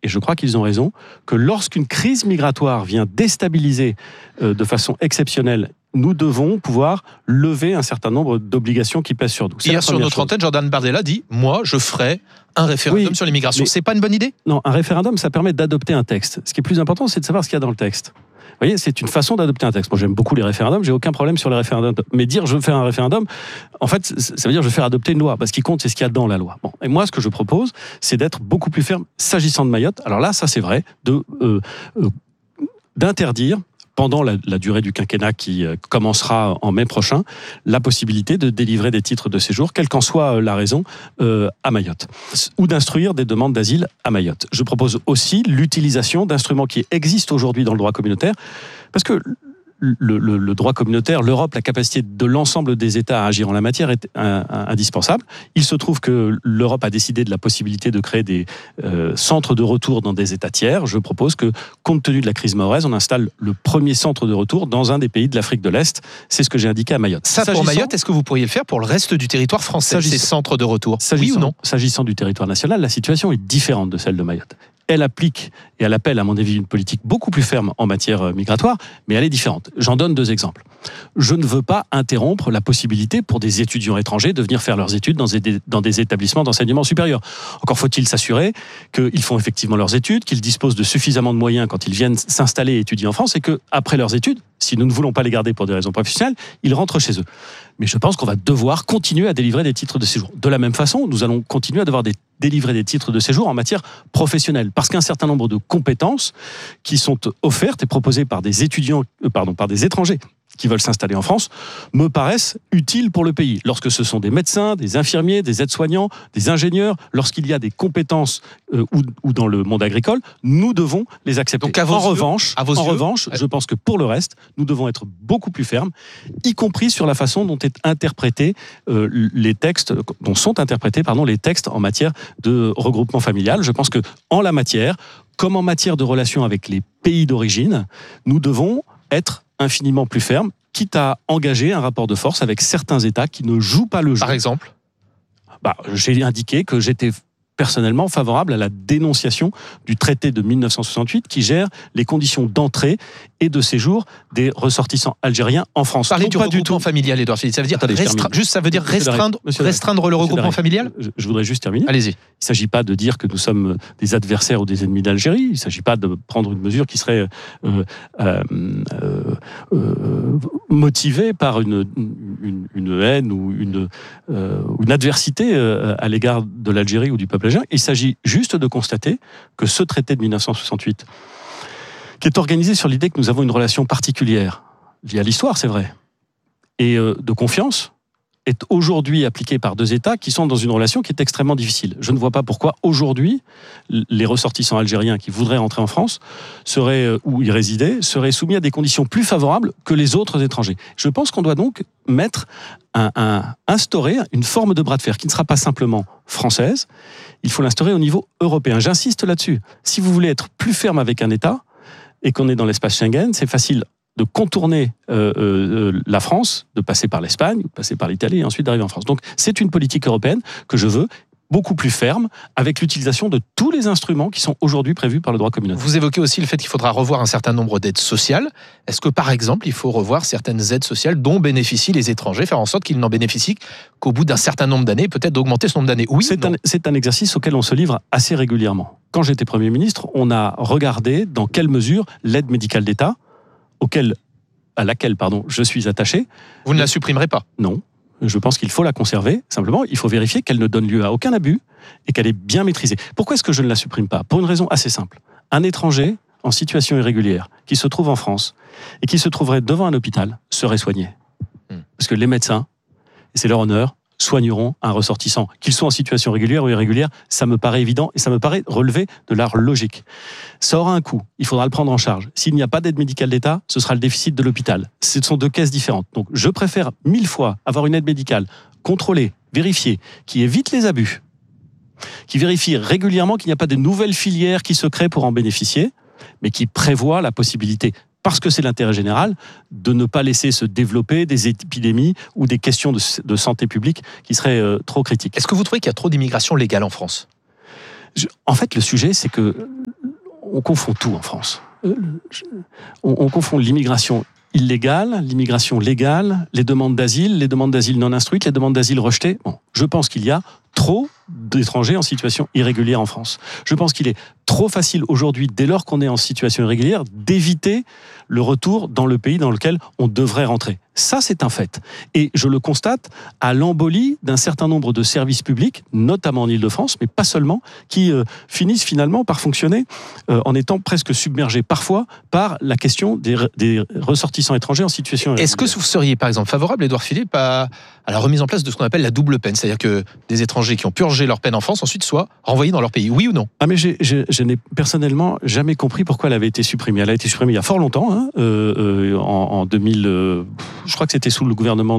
et je crois qu'ils ont raison, que lorsqu'une crise migratoire vient déstabiliser de façon exceptionnelle, nous devons pouvoir lever un certain nombre d'obligations qui pèsent sur nous. Hier, sur notre antenne, Jordan Bardella dit « Moi, je ferai un référendum sur l'immigration ». C'est pas une bonne idée ? Non, un référendum, ça permet d'adopter un texte. Ce qui est plus important, c'est de savoir ce qu'il y a dans le texte. Vous voyez, c'est une façon d'adopter un texte. Moi, j'aime beaucoup les référendums, j'ai aucun problème sur les référendums. Mais dire je veux faire un référendum, en fait, ça veut dire je veux faire adopter une loi. Parce qu'il compte, c'est ce qu'il y a dans la loi. Bon. Et moi, ce que je propose, c'est d'être beaucoup plus ferme s'agissant de Mayotte. Alors là, ça c'est vrai, d'interdire, pendant la durée du quinquennat qui commencera en mai prochain, la possibilité de délivrer des titres de séjour, quelle qu'en soit la raison, à Mayotte, ou d'instruire des demandes d'asile à Mayotte. Je propose aussi l'utilisation d'instruments qui existent aujourd'hui dans le droit communautaire, parce que le droit communautaire, l'Europe, la capacité de l'ensemble des États à agir en la matière est indispensable. Il se trouve que l'Europe a décidé de la possibilité de créer des centres de retour dans des États tiers. Je propose que, compte tenu de la crise mahoraise, on installe le premier centre de retour dans un des pays de l'Afrique de l'Est. C'est ce que j'ai indiqué à Mayotte. Ça, pour Mayotte, est-ce que vous pourriez le faire pour le reste du territoire français, ces centres de retour ? Oui ou non ? S'agissant du territoire national, la situation est différente de celle de Mayotte. Elle applique et elle appelle, à mon avis, une politique beaucoup plus ferme en matière migratoire, mais elle est différente. J'en donne 2 exemples. Je ne veux pas interrompre la possibilité pour des étudiants étrangers de venir faire leurs études dans des établissements d'enseignement supérieur. Encore faut-il s'assurer qu'ils font effectivement leurs études, qu'ils disposent de suffisamment de moyens quand ils viennent s'installer et étudier en France, et qu'après leurs études, si nous ne voulons pas les garder pour des raisons professionnelles, ils rentrent chez eux. Mais je pense qu'on va devoir continuer à délivrer des titres de séjour. De la même façon, nous allons continuer à devoir délivrer des titres de séjour en matière professionnelle, parce qu'un certain nombre de compétences qui sont offertes et proposées par des étrangers qui veulent s'installer en France, me paraissent utiles pour le pays. Lorsque ce sont des médecins, des infirmiers, des aides-soignants, des ingénieurs, lorsqu'il y a des compétences ou dans le monde agricole, nous devons les accepter. Donc en revanche, je pense que pour le reste, nous devons être beaucoup plus fermes, y compris sur la façon dont sont interprétés les textes en matière de regroupement familial. Je pense que en la matière, comme en matière de relations avec les pays d'origine, nous devons être infiniment plus ferme, quitte à engager un rapport de force avec certains États qui ne jouent pas le jeu. Par exemple ? J'ai indiqué que j'étais personnellement favorable à la dénonciation du traité de 1968 qui gère les conditions d'entrée et de séjour des ressortissants algériens en France. Parlez du regroupement familial, Édouard Philippe. Ça veut dire restreindre le regroupement familial ? Je voudrais juste terminer. Allez-y. Il ne s'agit pas de dire que nous sommes des adversaires ou des ennemis d'Algérie. Il ne s'agit pas de prendre une mesure qui serait motivée par une haine ou une adversité à l'égard de l'Algérie ou du peuple algérien. Il s'agit juste de constater que ce traité de 1968, qui est organisé sur l'idée que nous avons une relation particulière, via l'histoire, c'est vrai, et de confiance, est aujourd'hui appliqué par 2 États qui sont dans une relation qui est extrêmement difficile. Je ne vois pas pourquoi aujourd'hui les ressortissants algériens qui voudraient rentrer en France ou y résider seraient soumis à des conditions plus favorables que les autres étrangers. Je pense qu'on doit donc instaurer une forme de bras de fer qui ne sera pas simplement française, il faut l'instaurer au niveau européen. J'insiste là-dessus. Si vous voulez être plus ferme avec un État et qu'on est dans l'espace Schengen, c'est facile de contourner la France, de passer par l'Espagne, de passer par l'Italie et ensuite d'arriver en France. Donc c'est une politique européenne que je veux beaucoup plus ferme, avec l'utilisation de tous les instruments qui sont aujourd'hui prévus par le droit communautaire. Vous évoquez aussi le fait qu'il faudra revoir un certain nombre d'aides sociales. Est-ce que, par exemple, il faut revoir certaines aides sociales dont bénéficient les étrangers, faire en sorte qu'ils n'en bénéficient qu'au bout d'un certain nombre d'années, peut-être d'augmenter ce nombre d'années ? Oui, c'est un exercice auquel on se livre assez régulièrement. Quand j'étais Premier ministre, on a regardé dans quelle mesure l'aide médicale d'État, à laquelle je suis attaché... Vous ne la supprimerez pas ? Non. Je pense qu'il faut la conserver. Simplement, il faut vérifier qu'elle ne donne lieu à aucun abus et qu'elle est bien maîtrisée. Pourquoi est-ce que je ne la supprime pas ? Pour une raison assez simple. Un étranger en situation irrégulière qui se trouve en France et qui se trouverait devant un hôpital serait soigné. Parce que les médecins, et c'est leur honneur, soigneront un ressortissant. Qu'ils soient en situation régulière ou irrégulière, ça me paraît évident et ça me paraît relever de leur logique. Ça aura un coût, il faudra le prendre en charge. S'il n'y a pas d'aide médicale d'État, ce sera le déficit de l'hôpital. Ce sont 2 caisses différentes. Donc je préfère 1000 fois avoir une aide médicale contrôlée, vérifiée, qui évite les abus, qui vérifie régulièrement qu'il n'y a pas de nouvelles filières qui se créent pour en bénéficier, mais qui prévoit la possibilité, parce que c'est l'intérêt général, de ne pas laisser se développer des épidémies ou des questions de santé publique qui seraient trop critiques. Est-ce que vous trouvez qu'il y a trop d'immigration légale en France ? En fait, le sujet, c'est que on confond tout en France. On confond l'immigration illégale, l'immigration légale, les demandes d'asile non instruites, les demandes d'asile rejetées. Bon, je pense qu'il y a trop d'étrangers en situation irrégulière en France. Je pense qu'il est trop facile aujourd'hui, dès lors qu'on est en situation irrégulière, d'éviter le retour dans le pays dans lequel on devrait rentrer. Ça, c'est un fait. Et je le constate à l'embolie d'un certain nombre de services publics, notamment en Île-de-France, mais pas seulement, qui finissent finalement par fonctionner en étant presque submergés parfois par la question des ressortissants étrangers en situation irrégulière. Est-ce que vous seriez, par exemple, favorable, Édouard Philippe, à la remise en place de ce qu'on appelle la double peine, c'est-à-dire que des étrangers qui ont purgé leur peine en France ensuite soient renvoyés dans leur pays, oui ou non? Ah mais je n'ai personnellement jamais compris pourquoi elle avait été supprimée. Elle a été supprimée il y a fort longtemps, hein, en 2000. Je crois que c'était sous le gouvernement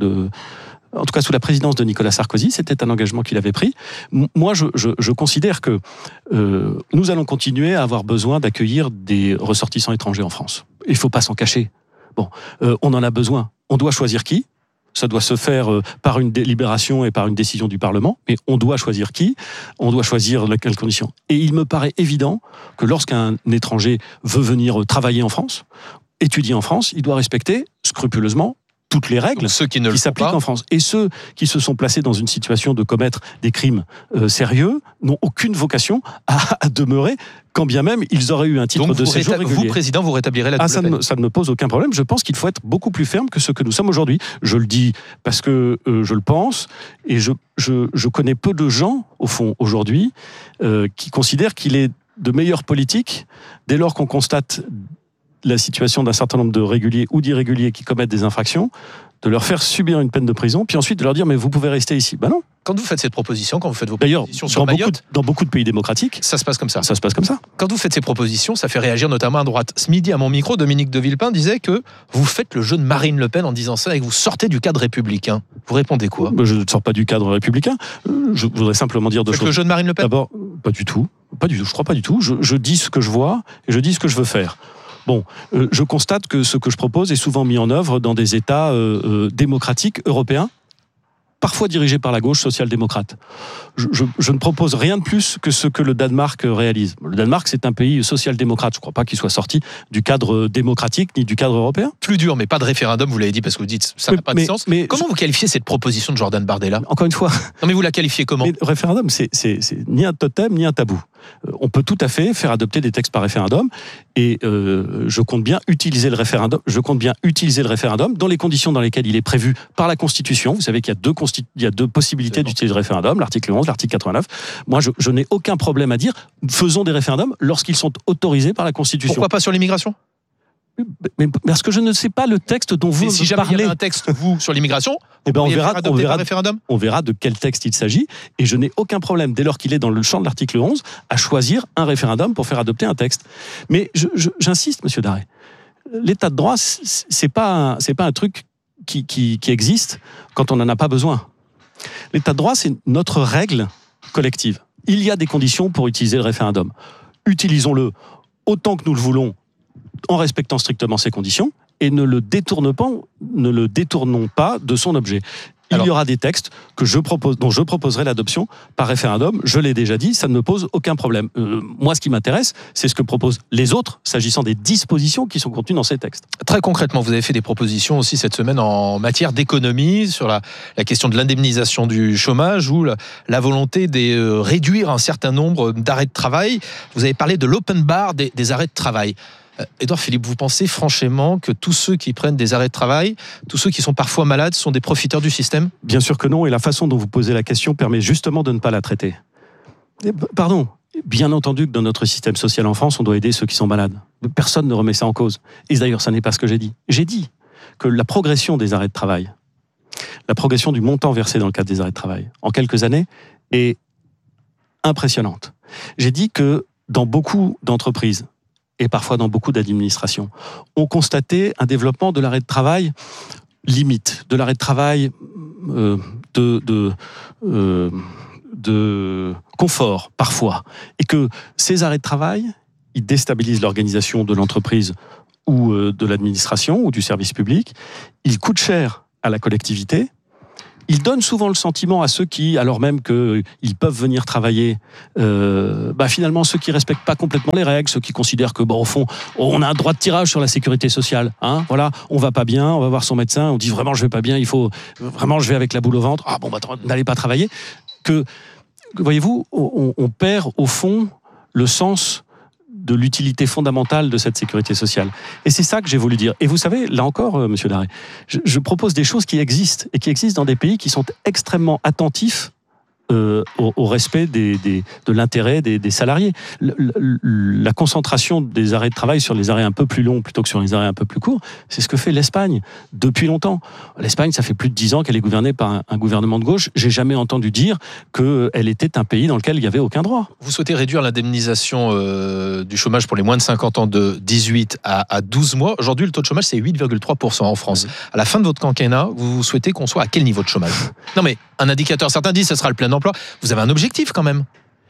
en tout cas sous la présidence de Nicolas Sarkozy. C'était un engagement qu'il avait pris. Moi, je considère que nous allons continuer à avoir besoin d'accueillir des ressortissants étrangers en France. Il ne faut pas s'en cacher. Bon, on en a besoin. On doit choisir qui. Ça doit se faire par une délibération et par une décision du Parlement, mais on doit choisir qui, on doit choisir dans quelles conditions. Et il me paraît évident que lorsqu'un étranger veut venir travailler en France, étudier en France, il doit respecter scrupuleusement toutes les règles qui s'appliquent en France. Et ceux qui se sont placés dans une situation de commettre des crimes sérieux n'ont aucune vocation à demeurer, quand bien même ils auraient eu un titre de séjour régulier. Vous, Président, vous rétablirez la double peine. Ça ne me pose aucun problème. Je pense qu'il faut être beaucoup plus ferme que ce que nous sommes aujourd'hui. Je le dis parce que je le pense, et je connais peu de gens, au fond, aujourd'hui, qui considèrent qu'il est de meilleure politique, dès lors qu'on constate la situation d'un certain nombre de réguliers ou d'irréguliers qui commettent des infractions, de leur faire subir une peine de prison, puis ensuite de leur dire « mais vous pouvez rester ici ». Ben non. Quand vous faites cette proposition, quand vous faites vos D'ailleurs, propositions sur Mayotte, dans beaucoup de pays démocratiques, ça se passe comme ça. Ça se passe comme ça. Quand vous faites ces propositions, ça fait réagir notamment à droite. Ce midi, à mon micro, Dominique de Villepin disait que vous faites le jeu de Marine Le Pen en disant ça et que vous sortez du cadre républicain. Vous répondez quoi? Je ne sors pas du cadre républicain. Je voudrais simplement dire deux choses. Le jeu de Marine Le Pen? D'abord, pas du tout. Pas du tout. Je crois pas du tout. Je dis ce que je vois et je dis ce que je veux faire. Bon, je constate que ce que je propose est souvent mis en œuvre dans des États démocratiques européens, parfois dirigés par la gauche social-démocrate. Je ne propose rien de plus que ce que le Danemark réalise. Le Danemark, c'est un pays social-démocrate. Je ne crois pas qu'il soit sorti du cadre démocratique ni du cadre européen. Plus dur, mais pas de référendum, vous l'avez dit, parce que vous dites ça n'a pas de sens. Mais comment vous qualifiez cette proposition de Jordan Bardella? Encore une fois... Non, mais vous la qualifiez comment? Le référendum, c'est ni un totem, ni un tabou. On peut tout à fait faire adopter des textes par référendum, et je compte bien utiliser le référendum. Dans les conditions dans lesquelles il est prévu par la Constitution. Vous savez qu'il y a deux possibilités d'utiliser le référendum, l'article 11, l'article 89. Moi, je n'ai aucun problème à dire faisons des référendums lorsqu'ils sont autorisés par la Constitution. Pourquoi pas sur l'immigration? Mais parce que je ne sais pas le texte dont vous parlez. Si jamais il y avait un texte, vous, sur l'immigration, on verra de quel texte il s'agit, et je n'ai aucun problème, dès lors qu'il est dans le champ de l'article 11, à choisir un référendum pour faire adopter un texte. Mais j'insiste, Monsieur Darret, l'état de droit, c'est pas un truc qui existe quand on n'en a pas besoin. L'état de droit, c'est notre règle collective. Il y a des conditions pour utiliser le référendum. Utilisons-le autant que nous le voulons, en respectant strictement ces conditions, et ne le détournons pas de son objet. Il y aura des textes dont je proposerai l'adoption par référendum. Je l'ai déjà dit, ça ne me pose aucun problème. Moi, ce qui m'intéresse, c'est ce que proposent les autres, s'agissant des dispositions qui sont contenues dans ces textes. Très concrètement, vous avez fait des propositions aussi cette semaine en matière d'économie, sur la question de l'indemnisation du chômage, ou la volonté de réduire un certain nombre d'arrêts de travail. Vous avez parlé de l'open bar des arrêts de travail. Édouard Philippe, vous pensez franchement que tous ceux qui prennent des arrêts de travail, tous ceux qui sont parfois malades, sont des profiteurs du système? Bien sûr que non, et la façon dont vous posez la question permet justement de ne pas la traiter. Pardon, bien entendu que dans notre système social en France, on doit aider ceux qui sont malades. Personne ne remet ça en cause. Et d'ailleurs, ça n'est pas ce que j'ai dit. J'ai dit que la progression des arrêts de travail, la progression du montant versé dans le cadre des arrêts de travail, en quelques années, est impressionnante. J'ai dit que dans beaucoup d'entreprises, et parfois dans beaucoup d'administrations, ont constaté un développement de l'arrêt de travail limite, de l'arrêt de travail de confort, parfois. Et que ces arrêts de travail, ils déstabilisent l'organisation de l'entreprise ou de l'administration ou du service public, ils coûtent cher à la collectivité, il donne souvent le sentiment à ceux qui, alors même qu'ils peuvent venir travailler, finalement ceux qui respectent pas complètement les règles, ceux qui considèrent que au fond on a un droit de tirage sur la sécurité sociale, voilà, on va pas bien, on va voir son médecin, on dit vraiment je vais pas bien, il faut vraiment je vais avec la boule au ventre, n'allez pas travailler, que voyez-vous, on perd au fond le sens de l'utilité fondamentale de cette sécurité sociale. Et c'est ça que j'ai voulu dire. Et vous savez, là encore, Monsieur Daré, je propose des choses qui existent, et qui existent dans des pays qui sont extrêmement attentifs au respect de l'intérêt des salariés. La concentration des arrêts de travail sur les arrêts un peu plus longs plutôt que sur les arrêts un peu plus courts, c'est ce que fait l'Espagne depuis longtemps. L'Espagne, ça fait plus de 10 ans qu'elle est gouvernée par un gouvernement de gauche. J'ai jamais entendu dire qu'elle était un pays dans lequel il n'y avait aucun droit. Vous souhaitez réduire l'indemnisation du chômage pour les moins de 50 ans de 18 à 12 mois. Aujourd'hui, le taux de chômage, c'est 8,3% en France. À la fin de votre quinquennat, vous souhaitez qu'on soit à quel niveau de chômage? Non mais, un indicateur, certains disent que ce sera le plein emploi. Vous avez un objectif quand même.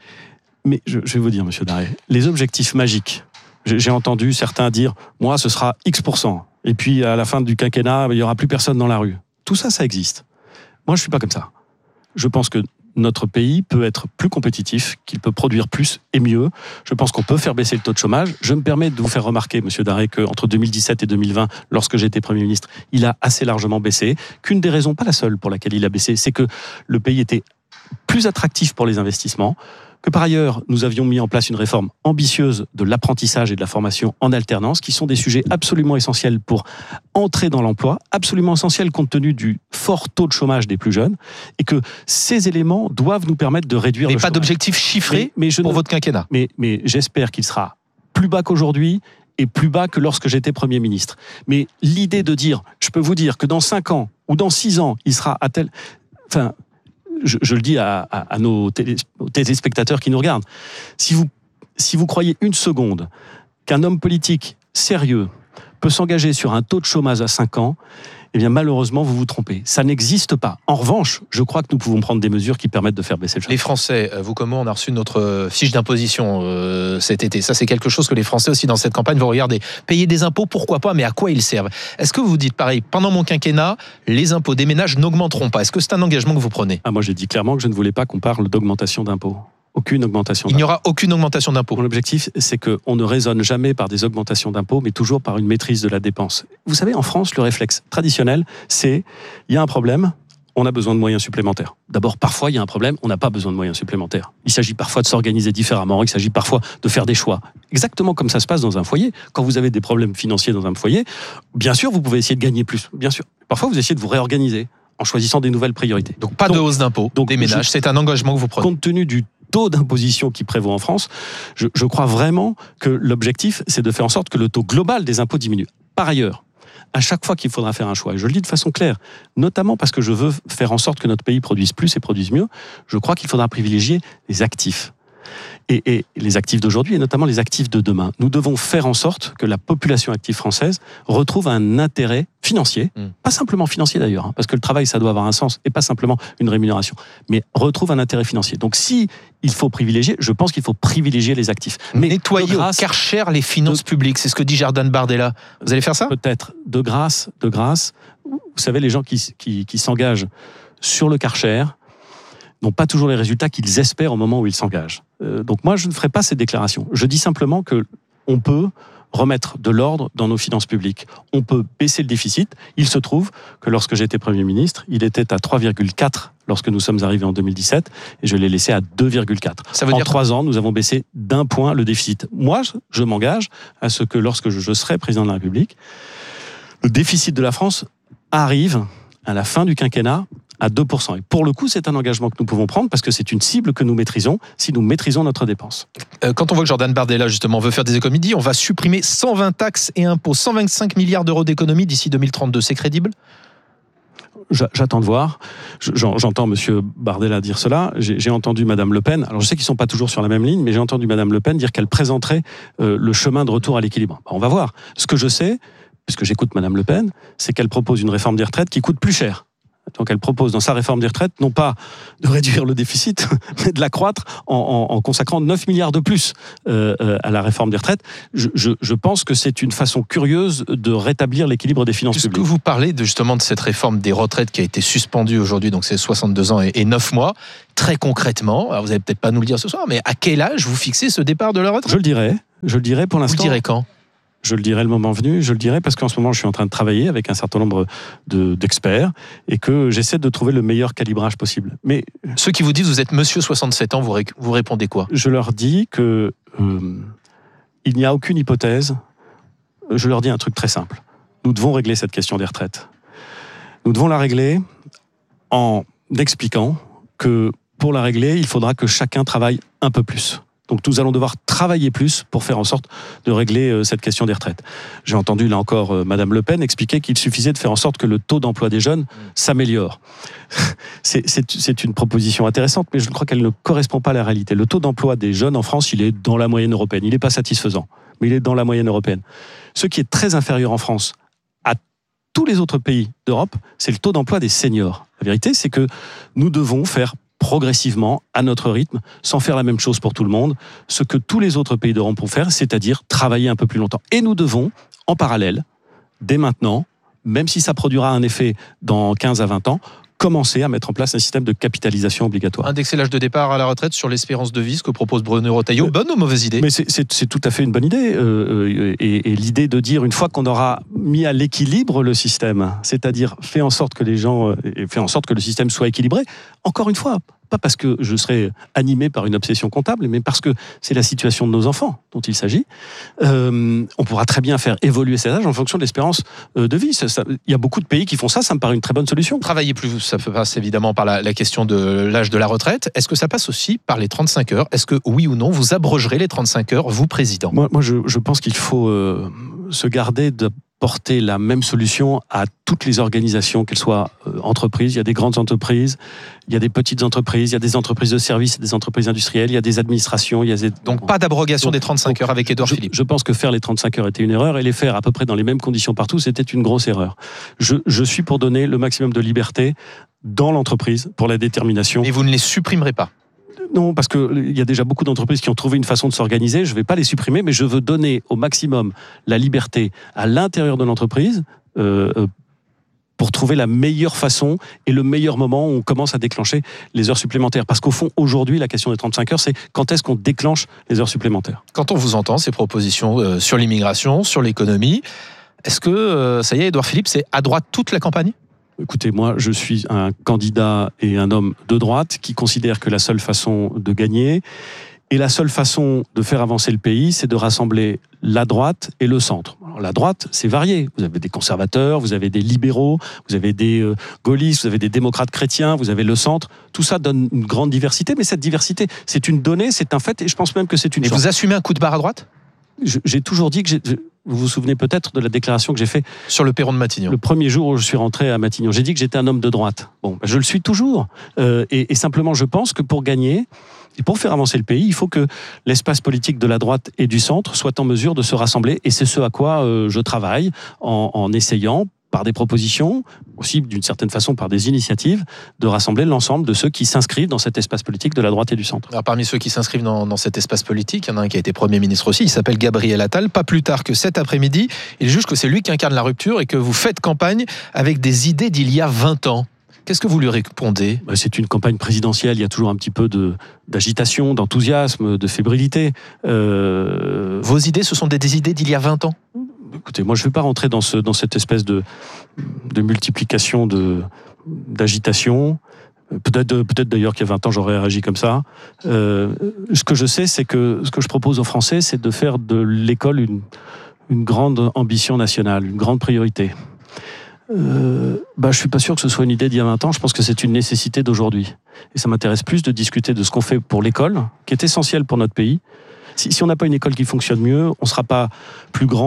Mais je vais vous dire, Monsieur Daré, les objectifs magiques, j'ai entendu certains dire, moi ce sera X%, et puis à la fin du quinquennat, il n'y aura plus personne dans la rue. Tout ça, ça existe. Moi, je ne suis pas comme ça. Je pense que notre pays peut être plus compétitif, qu'il peut produire plus et mieux. Je pense qu'on peut faire baisser le taux de chômage. Je me permets de vous faire remarquer, Monsieur Daré, qu'entre 2017 et 2020, lorsque j'étais Premier ministre, il a assez largement baissé. Qu'une des raisons, pas la seule pour laquelle il a baissé, c'est que le pays était plus attractif pour les investissements, que par ailleurs, nous avions mis en place une réforme ambitieuse de l'apprentissage et de la formation en alternance, qui sont des sujets absolument essentiels pour entrer dans l'emploi, absolument essentiels compte tenu du fort taux de chômage des plus jeunes, et que ces éléments doivent nous permettre de réduire le chômage. Mais pas d'objectif chiffré pour votre quinquennat. Mais j'espère qu'il sera plus bas qu'aujourd'hui, et plus bas que lorsque j'étais Premier ministre. Mais l'idée de dire, je peux vous dire que dans 5 ans, ou dans 6 ans, il sera à tel... Enfin, je le dis à nos téléspectateurs qui nous regardent. Si vous croyez une seconde qu'un homme politique sérieux peut s'engager sur un taux de chômage à 5 ans, eh bien malheureusement, vous vous trompez. Ça n'existe pas. En revanche, je crois que nous pouvons prendre des mesures qui permettent de faire baisser le chômage. Les Français, vous comme moi, on a reçu notre fiche d'imposition cet été. Ça, c'est quelque chose que les Français aussi dans cette campagne vont regarder. Payer des impôts, pourquoi pas, mais à quoi ils servent? Est-ce que vous dites pareil, pendant mon quinquennat, les impôts des ménages n'augmenteront pas? Est-ce que c'est un engagement que vous prenez? Moi, j'ai dit clairement que je ne voulais pas qu'on parle d'augmentation d'impôts. Aucune augmentation. Il n'y aura aucune augmentation d'impôts. Mon objectif, c'est qu'on ne raisonne jamais par des augmentations d'impôts, mais toujours par une maîtrise de la dépense. Vous savez, en France, le réflexe traditionnel, c'est il y a un problème, on a besoin de moyens supplémentaires. D'abord, parfois, il y a un problème, on n'a pas besoin de moyens supplémentaires. Il s'agit parfois de s'organiser différemment, il s'agit parfois de faire des choix. Exactement comme ça se passe dans un foyer. Quand vous avez des problèmes financiers dans un foyer, bien sûr, vous pouvez essayer de gagner plus. Bien sûr. Parfois, vous essayez de vous réorganiser en choisissant des nouvelles priorités. Donc, pas de hausse d'impôts des ménages, c'est un engagement que vous prenez. Compte tenu du taux d'imposition qui prévaut en France, je crois vraiment que l'objectif, c'est de faire en sorte que le taux global des impôts diminue. Par ailleurs, à chaque fois qu'il faudra faire un choix, et je le dis de façon claire, notamment parce que je veux faire en sorte que notre pays produise plus et produise mieux, je crois qu'il faudra privilégier les actifs. Et les actifs d'aujourd'hui, et notamment les actifs de demain. Nous devons faire en sorte que la population active française retrouve un intérêt financier, pas simplement financier d'ailleurs, parce que le travail, ça doit avoir un sens, et pas simplement une rémunération, mais retrouve un intérêt financier. Donc si il faut privilégier, je pense qu'il faut privilégier les actifs. Mais nettoyer au Karcher les finances publiques, c'est ce que dit Jordan Bardella. Vous allez faire ça? Peut-être, de grâce. Vous savez, les gens qui s'engagent sur le Karcher n'ont pas toujours les résultats qu'ils espèrent au moment où ils s'engagent. Donc moi, je ne ferai pas ces déclarations. Je dis simplement qu'on peut remettre de l'ordre dans nos finances publiques. On peut baisser le déficit. Il se trouve que lorsque j'étais Premier ministre, il était à 3,4 lorsque nous sommes arrivés en 2017, et je l'ai laissé à 2,4. Ça veut dire 3 ans, nous avons baissé d'1 point le déficit. Moi, je m'engage à ce que lorsque je serai président de la République, le déficit de la France arrive à la fin du quinquennat à 2%. Et pour le coup, c'est un engagement que nous pouvons prendre parce que c'est une cible que nous maîtrisons si nous maîtrisons notre dépense. Quand on voit que Jordan Bardella, justement, veut faire des économies, dit on va supprimer 120 taxes et impôts, 125 milliards d'euros d'économies d'ici 2032. C'est crédible ? J'attends de voir. J'entends Monsieur Bardella dire cela. J'ai entendu Madame Le Pen. Alors je sais qu'ils ne sont pas toujours sur la même ligne, mais j'ai entendu Madame Le Pen dire qu'elle présenterait le chemin de retour à l'équilibre. On va voir. Ce que je sais, puisque j'écoute Madame Le Pen, c'est qu'elle propose une réforme des retraites qui coûte plus cher. Donc elle propose dans sa réforme des retraites, non pas de réduire le déficit, mais de l'accroître en consacrant 9 milliards de plus à la réforme des retraites. Je pense que c'est une façon curieuse de rétablir l'équilibre des finances publiques. Est-ce que vous parlez justement de cette réforme des retraites qui a été suspendue aujourd'hui, donc c'est 62 ans et 9 mois. Très concrètement, alors vous n'allez peut-être pas nous le dire ce soir, mais à quel âge vous fixez ce départ de la retraite ? Je le dirai pour l'instant. Vous le direz quand ? Je le dirai le moment venu, je le dirai parce qu'en ce moment je suis en train de travailler avec un certain nombre d'experts et que j'essaie de trouver le meilleur calibrage possible. Mais ceux qui vous disent vous êtes monsieur 67 ans, vous répondez quoi ? Je leur dis que il n'y a aucune hypothèse. Je leur dis un truc très simple. Nous devons régler cette question des retraites. Nous devons la régler en expliquant que pour la régler, il faudra que chacun travaille un peu plus. Donc nous allons devoir travailler plus pour faire en sorte de régler cette question des retraites. J'ai entendu là encore Madame Le Pen expliquer qu'il suffisait de faire en sorte que le taux d'emploi des jeunes s'améliore. C'est une proposition intéressante, mais je crois qu'elle ne correspond pas à la réalité. Le taux d'emploi des jeunes en France, il est dans la moyenne européenne. Il n'est pas satisfaisant, mais il est dans la moyenne européenne. Ce qui est très inférieur en France à tous les autres pays d'Europe, c'est le taux d'emploi des seniors. La vérité, c'est que nous devons faire progressivement, à notre rythme, sans faire la même chose pour tout le monde, ce que tous les autres pays d'Europe vont faire, c'est-à-dire travailler un peu plus longtemps. Et nous devons, en parallèle, dès maintenant, même si ça produira un effet dans 15 à 20 ans, commencer à mettre en place un système de capitalisation obligatoire. Indexer l'âge de départ à la retraite sur l'espérance de vie, ce que propose Bruno Retailleau. Bonne ou mauvaise idée ? Mais c'est tout à fait une bonne idée. Et l'idée de dire, une fois qu'on aura mis à l'équilibre le système, c'est-à-dire fait en sorte que les gens, fait en sorte que le système soit équilibré, encore une fois, pas parce que je serais animé par une obsession comptable, mais parce que c'est la situation de nos enfants dont il s'agit. On pourra très bien faire évoluer cet âge en fonction de l'espérance de vie. Il y a beaucoup de pays qui font ça, ça me paraît une très bonne solution. Travailler plus, ça passe évidemment par la question de l'âge de la retraite. Est-ce que ça passe aussi par les 35 heures ? Est-ce que oui ou non, vous abrogerez les 35 heures, vous, président ? Moi je pense qu'il faut se garder de porter la même solution à toutes les organisations, qu'elles soient entreprises. Il y a des grandes entreprises, il y a des petites entreprises, il y a des entreprises de services, des entreprises industrielles, il y a des administrations. Donc pas d'abrogation des 35 heures avec Édouard Philippe. Je pense que faire les 35 heures était une erreur et les faire à peu près dans les mêmes conditions partout, c'était une grosse erreur. Je suis pour donner le maximum de liberté dans l'entreprise pour la détermination. Et vous ne les supprimerez pas ? Non, parce qu'il y a déjà beaucoup d'entreprises qui ont trouvé une façon de s'organiser. Je ne vais pas les supprimer, mais je veux donner au maximum la liberté à l'intérieur de l'entreprise pour trouver la meilleure façon et le meilleur moment où on commence à déclencher les heures supplémentaires. Parce qu'au fond, aujourd'hui, la question des 35 heures, c'est quand est-ce qu'on déclenche les heures supplémentaires ? Quand on vous entend, ces propositions sur l'immigration, sur l'économie, est-ce que, ça y est, Édouard Philippe, c'est à droite toute la campagne ? Écoutez, moi, je suis un candidat et un homme de droite qui considère que la seule façon de gagner et la seule façon de faire avancer le pays, c'est de rassembler la droite et le centre. Alors, la droite, c'est varié. Vous avez des conservateurs, vous avez des libéraux, vous avez des gaullistes, vous avez des démocrates chrétiens, vous avez le centre. Tout ça donne une grande diversité, mais cette diversité, c'est une donnée, c'est un fait, et je pense même que c'est une chance. Et vous assumez un coup de barre à droite ? J'ai toujours dit que vous vous souvenez peut-être de la déclaration que j'ai faite sur le perron de Matignon. Le premier jour où je suis rentré à Matignon. J'ai dit que j'étais un homme de droite. Bon, je le suis toujours. Et simplement, je pense que pour gagner et pour faire avancer le pays, il faut que l'espace politique de la droite et du centre soit en mesure de se rassembler. Et c'est ce à quoi je travaille en essayant, par des propositions, aussi d'une certaine façon par des initiatives, de rassembler l'ensemble de ceux qui s'inscrivent dans cet espace politique de la droite et du centre. Alors, parmi ceux qui s'inscrivent dans cet espace politique, il y en a un qui a été Premier ministre aussi, il s'appelle Gabriel Attal. Pas plus tard que cet après-midi, il juge que c'est lui qui incarne la rupture et que vous faites campagne avec des idées d'il y a 20 ans. Qu'est-ce que vous lui répondez ? C'est une campagne présidentielle, il y a toujours un petit peu d'agitation, d'enthousiasme, de fébrilité. Vos idées, ce sont des idées d'il y a 20 ans ? Écoutez, moi je ne vais pas rentrer dans cette espèce de multiplication d'agitation. Peut-être d'ailleurs qu'il y a 20 ans j'aurais réagi comme ça. Ce que je sais, c'est que ce que je propose aux Français, c'est de faire de l'école une grande ambition nationale, une grande priorité. Je suis pas sûr que ce soit une idée d'il y a 20 ans, je pense que c'est une nécessité d'aujourd'hui. Et ça m'intéresse plus de discuter de ce qu'on fait pour l'école, qui est essentiel pour notre pays. Si on n'a pas une école qui fonctionne mieux, on ne sera pas plus grand,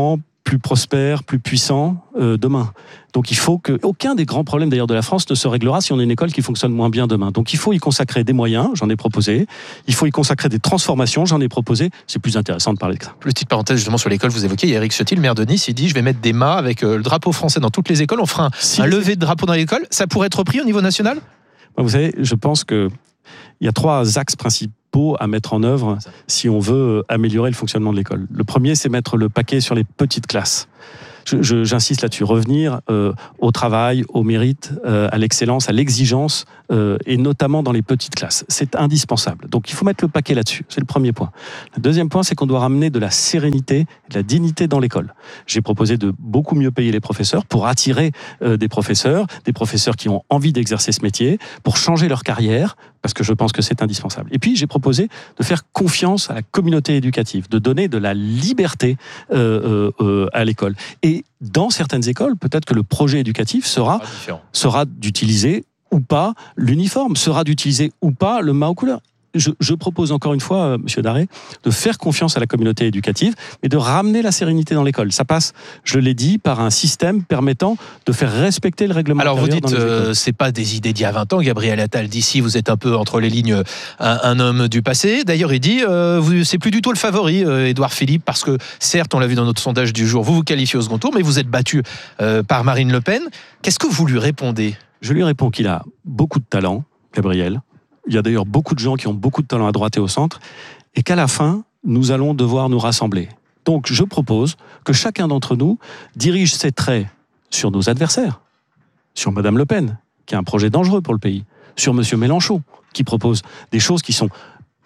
plus prospère, plus puissant demain. Donc il faut que aucun des grands problèmes d'ailleurs de la France ne se réglera si on a une école qui fonctionne moins bien demain. Donc il faut y consacrer des moyens, j'en ai proposé. Il faut y consacrer des transformations, j'en ai proposé. C'est plus intéressant de parler de ça. Petite parenthèse justement sur l'école, vous évoquez, il y a Éric Ciotti, le maire de Nice, il dit je vais mettre des mâts avec le drapeau français dans toutes les écoles. On fera un lever de drapeau dans l'école. Ça pourrait être repris au niveau national ? Vous savez, je pense qu'il y a 3 axes principaux à mettre en œuvre si on veut améliorer le fonctionnement de l'école. Le premier, c'est mettre le paquet sur les petites classes. J'insiste là-dessus, revenir au travail, au mérite, à l'excellence, à l'exigence, et notamment dans les petites classes. C'est indispensable. Donc il faut mettre le paquet là-dessus, c'est le premier point. Le deuxième point, c'est qu'on doit ramener de la sérénité, de la dignité dans l'école. J'ai proposé de beaucoup mieux payer les professeurs pour attirer des professeurs qui ont envie d'exercer ce métier, pour changer leur carrière, parce que je pense que c'est indispensable. Et puis j'ai proposé de faire confiance à la communauté éducative, de donner de la liberté à l'école. Et dans certaines écoles, peut-être que le projet éducatif sera d'utiliser ou pas l'uniforme, sera d'utiliser ou pas le mât aux couleurs. Je propose encore une fois, Monsieur Daré, de faire confiance à la communauté éducative, mais de ramener la sérénité dans l'école. Ça passe, je l'ai dit, par un système permettant de faire respecter le règlement. Alors vous dites, c'est pas des idées d'il y a 20 ans, Gabriel Attal. D'ici, vous êtes un peu entre les lignes un homme du passé. D'ailleurs, il dit, c'est plus du tout le favori, Édouard Philippe, parce que certes, on l'a vu dans notre sondage du jour, vous vous qualifiez au second tour, mais vous êtes battu par Marine Le Pen. Qu'est-ce que vous lui répondez ? Je lui réponds qu'il a beaucoup de talent, Gabriel. Il y a d'ailleurs beaucoup de gens qui ont beaucoup de talent à droite et au centre, et qu'à la fin, nous allons devoir nous rassembler. Donc je propose que chacun d'entre nous dirige ses traits sur nos adversaires, sur Madame Le Pen, qui a un projet dangereux pour le pays, sur Monsieur Mélenchon, qui propose des choses qui sont...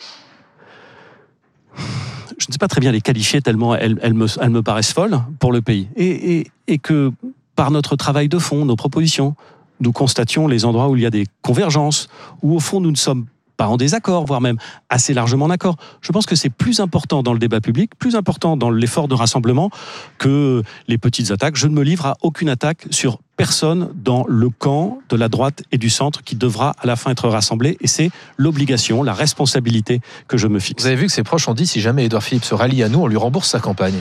Je ne sais pas très bien les qualifier tellement elles me paraissent folles pour le pays. Et que par notre travail de fond, nos propositions, nous constations les endroits où il y a des convergences, où au fond nous ne sommes pas en désaccord, voire même assez largement en accord. Je pense que c'est plus important dans le débat public, plus important dans l'effort de rassemblement que les petites attaques. Je ne me livre à aucune attaque sur personne dans le camp de la droite et du centre qui devra à la fin être rassemblé, et c'est l'obligation, la responsabilité que je me fixe. Vous avez vu que ses proches ont dit si jamais Édouard Philippe se rallie à nous, on lui rembourse sa campagne.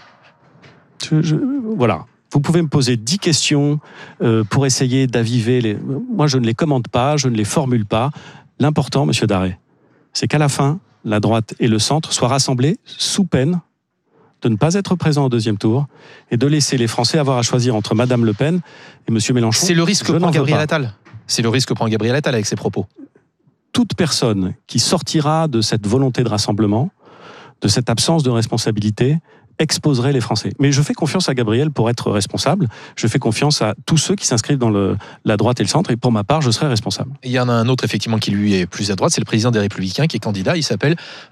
Voilà. Vous pouvez me poser 10 questions pour essayer d'aviver les... Moi, je ne les commande pas, je ne les formule pas. L'important, Monsieur Daré, c'est qu'à la fin, la droite et le centre soient rassemblés sous peine de ne pas être présents au deuxième tour et de laisser les Français avoir à choisir entre Madame Le Pen et Monsieur Mélenchon. C'est le risque que prend Gabriel Attal. C'est le risque que prend Gabriel Attal avec ses propos. Toute personne qui sortira de cette volonté de rassemblement, de cette absence de responsabilité, exposerait les Français. Mais je fais confiance à Gabriel pour être responsable. Je fais confiance à tous ceux qui s'inscrivent dans la droite et le centre. Et pour ma part, je serai responsable. Il y en a un autre, effectivement, qui lui est plus à droite. C'est le président des Républicains qui est candidat. Il s'appelle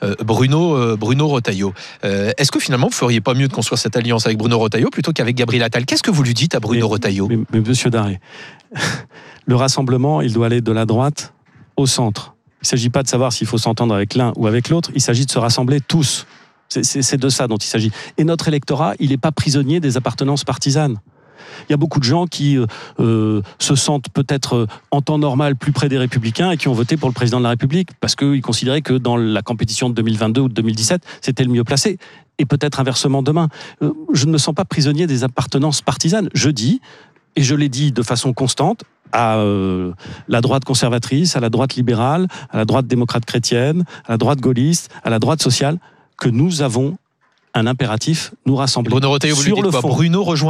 Bruno Retailleau. Est-ce que finalement, vous ne feriez pas mieux de construire cette alliance avec Bruno Retailleau plutôt qu'avec Gabriel Attal ? Qu'est-ce que vous lui dites à Bruno Retailleau ? Mais Monsieur Daré, le rassemblement, il doit aller de la droite au centre. Il ne s'agit pas de savoir s'il faut s'entendre avec l'un ou avec l'autre. Il s'agit de se rassembler tous. C'est de ça dont il s'agit. Et notre électorat, il n'est pas prisonnier des appartenances partisanes. Il y a beaucoup de gens qui se sentent peut-être en temps normal plus près des Républicains et qui ont voté pour le président de la République parce qu'ils considéraient que dans la compétition de 2022 ou de 2017, c'était le mieux placé. Et peut-être inversement demain. Je ne me sens pas prisonnier des appartenances partisanes. Je dis, et je l'ai dit de façon constante, à la droite conservatrice, à la droite libérale, à la droite démocrate chrétienne, à la droite gaulliste, à la droite sociale, que nous avons un impératif, nous rassembler. Bruno Retailleau, vous lui dites quoi ? Bruno, rejoins-moi ?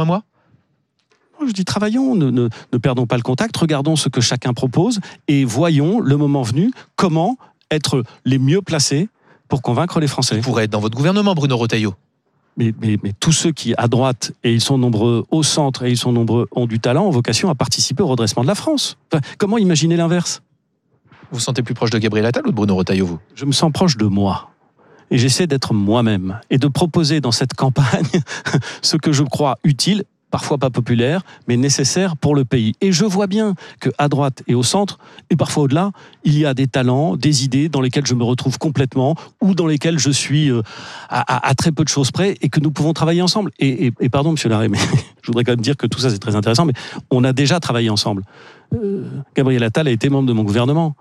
Je dis travaillons, ne perdons pas le contact, regardons ce que chacun propose et voyons, le moment venu, comment être les mieux placés pour convaincre les Français. Il pourrait être dans votre gouvernement, Bruno Retailleau. Mais tous ceux qui, à droite, et ils sont nombreux au centre, et ils sont nombreux, ont du talent, ont vocation à participer au redressement de la France. Enfin, comment imaginer l'inverse ? Vous vous sentez plus proche de Gabriel Attal ou de Bruno Retailleau, vous ? Je me sens proche de moi. Et j'essaie d'être moi-même et de proposer dans cette campagne ce que je crois utile, parfois pas populaire, mais nécessaire pour le pays. Et je vois bien qu'à droite et au centre, et parfois au-delà, il y a des talents, des idées dans lesquelles je me retrouve complètement ou dans lesquelles je suis à très peu de choses près et que nous pouvons travailler ensemble. Et pardon, Monsieur Daré, mais je voudrais quand même dire que tout ça c'est très intéressant, mais on a déjà travaillé ensemble. Gabriel Attal a été membre de mon gouvernement.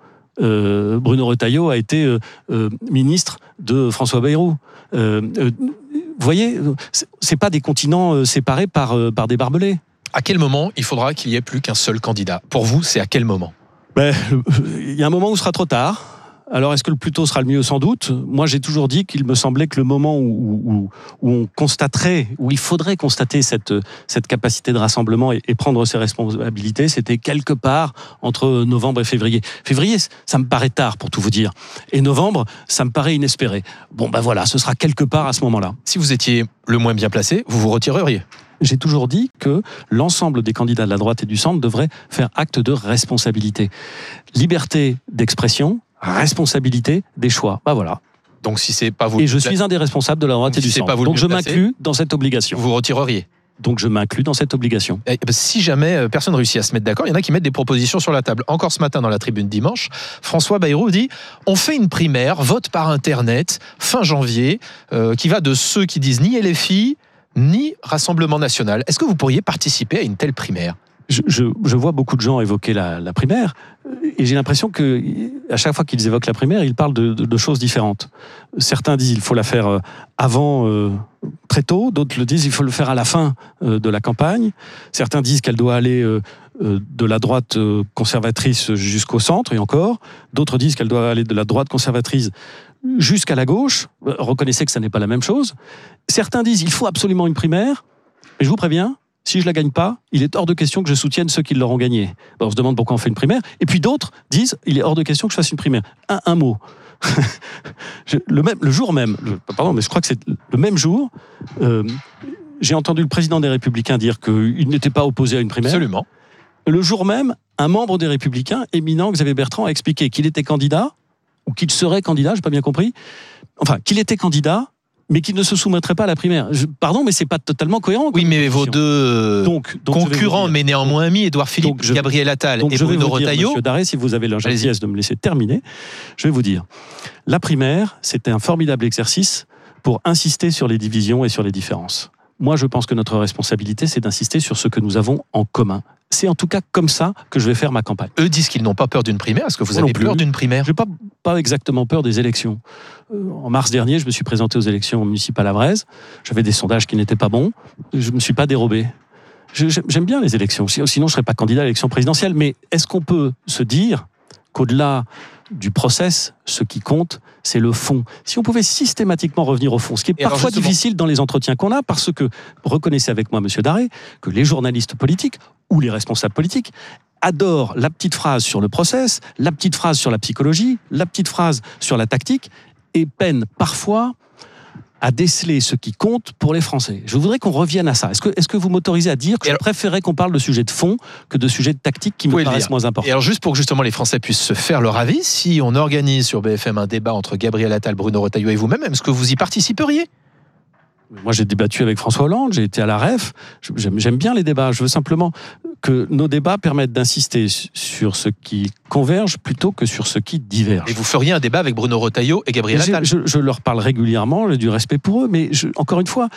Bruno Retailleau a été ministre de François Bayrou. Vous Vous voyez, c'est pas des continents séparés par des barbelés. À quel moment il faudra qu'il n'y ait plus qu'un seul candidat ? Pour vous, c'est à quel moment ? Il y a un moment où ce sera trop tard. Alors, est-ce que le plus tôt sera le mieux ? Sans doute. Moi, j'ai toujours dit qu'il me semblait que le moment où on constaterait, où il faudrait constater cette capacité de rassemblement et prendre ses responsabilités, c'était quelque part entre novembre et février. Février, ça me paraît tard, pour tout vous dire. Et novembre, ça me paraît inespéré. Bon, voilà, ce sera quelque part à ce moment-là. Si vous étiez le moins bien placé, vous vous retireriez ? J'ai toujours dit que l'ensemble des candidats de la droite et du centre devraient faire acte de responsabilité. Liberté d'expression, responsabilité des choix. Voilà. Donc si c'est pas vous... Et je suis un des responsables de la droite et du centre. Donc je m'inclus dans cette obligation. Vous retireriez ? Donc je m'inclus dans cette obligation. Si jamais personne ne réussit à se mettre d'accord, il y en a qui mettent des propositions sur la table. Encore ce matin dans la Tribune dimanche, François Bayrou dit « On fait une primaire, vote par Internet, fin janvier, qui va de ceux qui disent ni LFI, ni Rassemblement National. Est-ce que vous pourriez participer à une telle primaire ? Je vois beaucoup de gens évoquer la primaire et j'ai l'impression que à chaque fois qu'ils évoquent la primaire, ils parlent de choses différentes. Certains disent qu'il faut la faire avant, très tôt, d'autres le disent qu'il faut le faire à la fin de la campagne. Certains disent qu'elle doit aller de la droite conservatrice jusqu'au centre et encore. D'autres disent qu'elle doit aller de la droite conservatrice jusqu'à la gauche. Reconnaissez que ça n'est pas la même chose. Certains disent qu'il faut absolument une primaire, mais je vous préviens, si je la gagne pas, il est hors de question que je soutienne ceux qui l'auront gagnée. On se demande pourquoi on fait une primaire. Et puis d'autres disent il est hors de question que je fasse une primaire. Un mot. Le jour même, mais je crois que c'est le même jour, j'ai entendu le président des Républicains dire qu'il n'était pas opposé à une primaire. Absolument. Le jour même, un membre des Républicains, éminent Xavier Bertrand, a expliqué qu'il était candidat, ou qu'il serait candidat, j'ai pas bien compris, enfin, qu'il était candidat, mais qu'il ne se soumettrait pas à la primaire. Pardon, mais c'est pas totalement cohérent. Oui, mais vos deux concurrents, mais néanmoins amis, Édouard Philippe, Gabriel Attal et Bruno Retailleau. Monsieur Daré, si vous avez la gentillesse de me laisser terminer, je vais vous dire. La primaire, c'était un formidable exercice pour insister sur les divisions et sur les différences. Moi, je pense que notre responsabilité, c'est d'insister sur ce que nous avons en commun. C'est en tout cas comme ça que je vais faire ma campagne. Eux disent qu'ils n'ont pas peur d'une primaire. Est-ce que vous avez peur d'une primaire ? Je n'ai pas exactement peur des élections. En mars dernier, je me suis présenté aux élections municipales à Vraise. J'avais des sondages qui n'étaient pas bons. Je ne me suis pas dérobé. J'aime bien les élections. Sinon, je ne serais pas candidat à l'élection présidentielle. Mais est-ce qu'on peut se dire qu'au-delà du process, ce qui compte, c'est le fond. Si on pouvait systématiquement revenir au fond, ce qui est parfois difficile dans les entretiens qu'on a, parce que, reconnaissez avec moi, Monsieur Daré, que les journalistes politiques ou les responsables politiques adorent la petite phrase sur le process, la petite phrase sur la psychologie, la petite phrase sur la tactique, et peinent parfois à déceler ce qui compte pour les Français. Je voudrais qu'on revienne à ça. Est-ce que vous m'autorisez à dire que je préférais qu'on parle de sujets de fond que de sujets de tactique qui me paraissent moins importants ? Et alors juste pour que justement les Français puissent se faire leur avis, si on organise sur BFM un débat entre Gabriel Attal, Bruno Retailleau et vous-même, est-ce que vous y participeriez ? Moi, j'ai débattu avec François Hollande, j'ai été à la REF. J'aime bien les débats. Je veux simplement que nos débats permettent d'insister sur ce qui converge plutôt que sur ce qui diverge. Et vous feriez un débat avec Bruno Retailleau et Gabriel Attal ? Je leur parle régulièrement, j'ai du respect pour eux, mais encore une fois,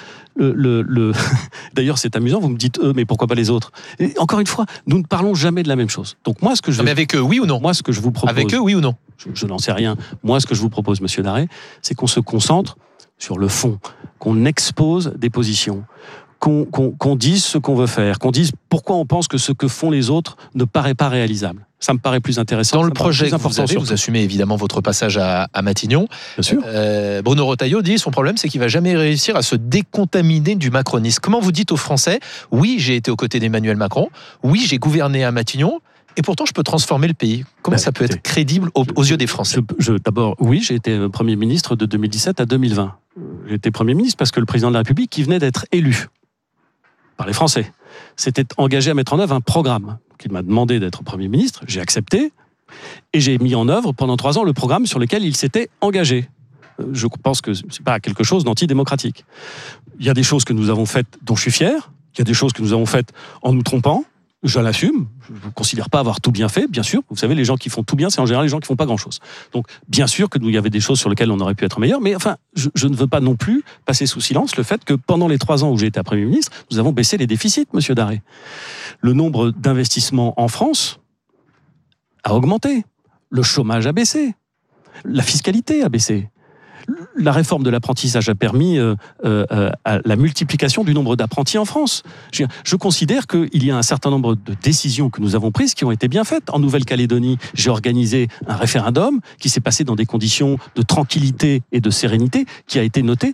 d'ailleurs c'est amusant, vous me dites eux, mais pourquoi pas les autres ? Et encore une fois, nous ne parlons jamais de la même chose. Donc moi, mais avec eux, oui ou non ? Moi, ce que je vous propose... Avec eux, oui ou non ? Je n'en sais rien. Moi, ce que je vous propose, Monsieur Daré, c'est qu'on se concentre sur le fond, qu'on expose des positions, qu'on dise ce qu'on veut faire, qu'on dise pourquoi on pense que ce que font les autres ne paraît pas réalisable. Ça me paraît plus intéressant. Dans le projet que vous assumez évidemment votre passage à Matignon. Bien sûr. Bruno Retailleau dit son problème, c'est qu'il va jamais réussir à se décontaminer du macronisme. Comment vous dites aux Français, oui, j'ai été aux côtés d'Emmanuel Macron, oui, j'ai gouverné à Matignon, et pourtant je peux transformer le pays. Comment ça peut être crédible aux yeux des Français ? D'abord, oui, j'ai été Premier ministre de 2017 à 2020. J'ai été Premier ministre parce que le président de la République, qui venait d'être élu par les Français, s'était engagé à mettre en œuvre un programme qu'il m'a demandé d'être Premier ministre. J'ai accepté et j'ai mis en œuvre pendant 3 ans le programme sur lequel il s'était engagé. Je pense que ce n'est pas quelque chose d'antidémocratique. Il y a des choses que nous avons faites dont je suis fier. Il y a des choses que nous avons faites en nous trompant. Je l'assume. Je ne considère pas avoir tout bien fait, bien sûr. Vous savez, les gens qui font tout bien, c'est en général les gens qui ne font pas grand-chose. Donc, bien sûr que nous, il y avait des choses sur lesquelles on aurait pu être meilleur, mais enfin, je ne veux pas non plus passer sous silence le fait que pendant les 3 ans où j'ai été Premier ministre, nous avons baissé les déficits, Monsieur Daré. Le nombre d'investissements en France a augmenté. Le chômage a baissé. La fiscalité a baissé. La réforme de l'apprentissage a permis à la multiplication du nombre d'apprentis en France. Je considère qu'il y a un certain nombre de décisions que nous avons prises qui ont été bien faites. En Nouvelle-Calédonie, j'ai organisé un référendum qui s'est passé dans des conditions de tranquillité et de sérénité qui ont été notées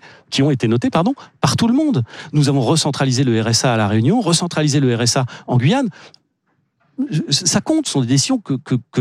par tout le monde. Nous avons recentralisé le RSA à La Réunion, recentralisé le RSA en Guyane. Ça compte, ce sont des décisions que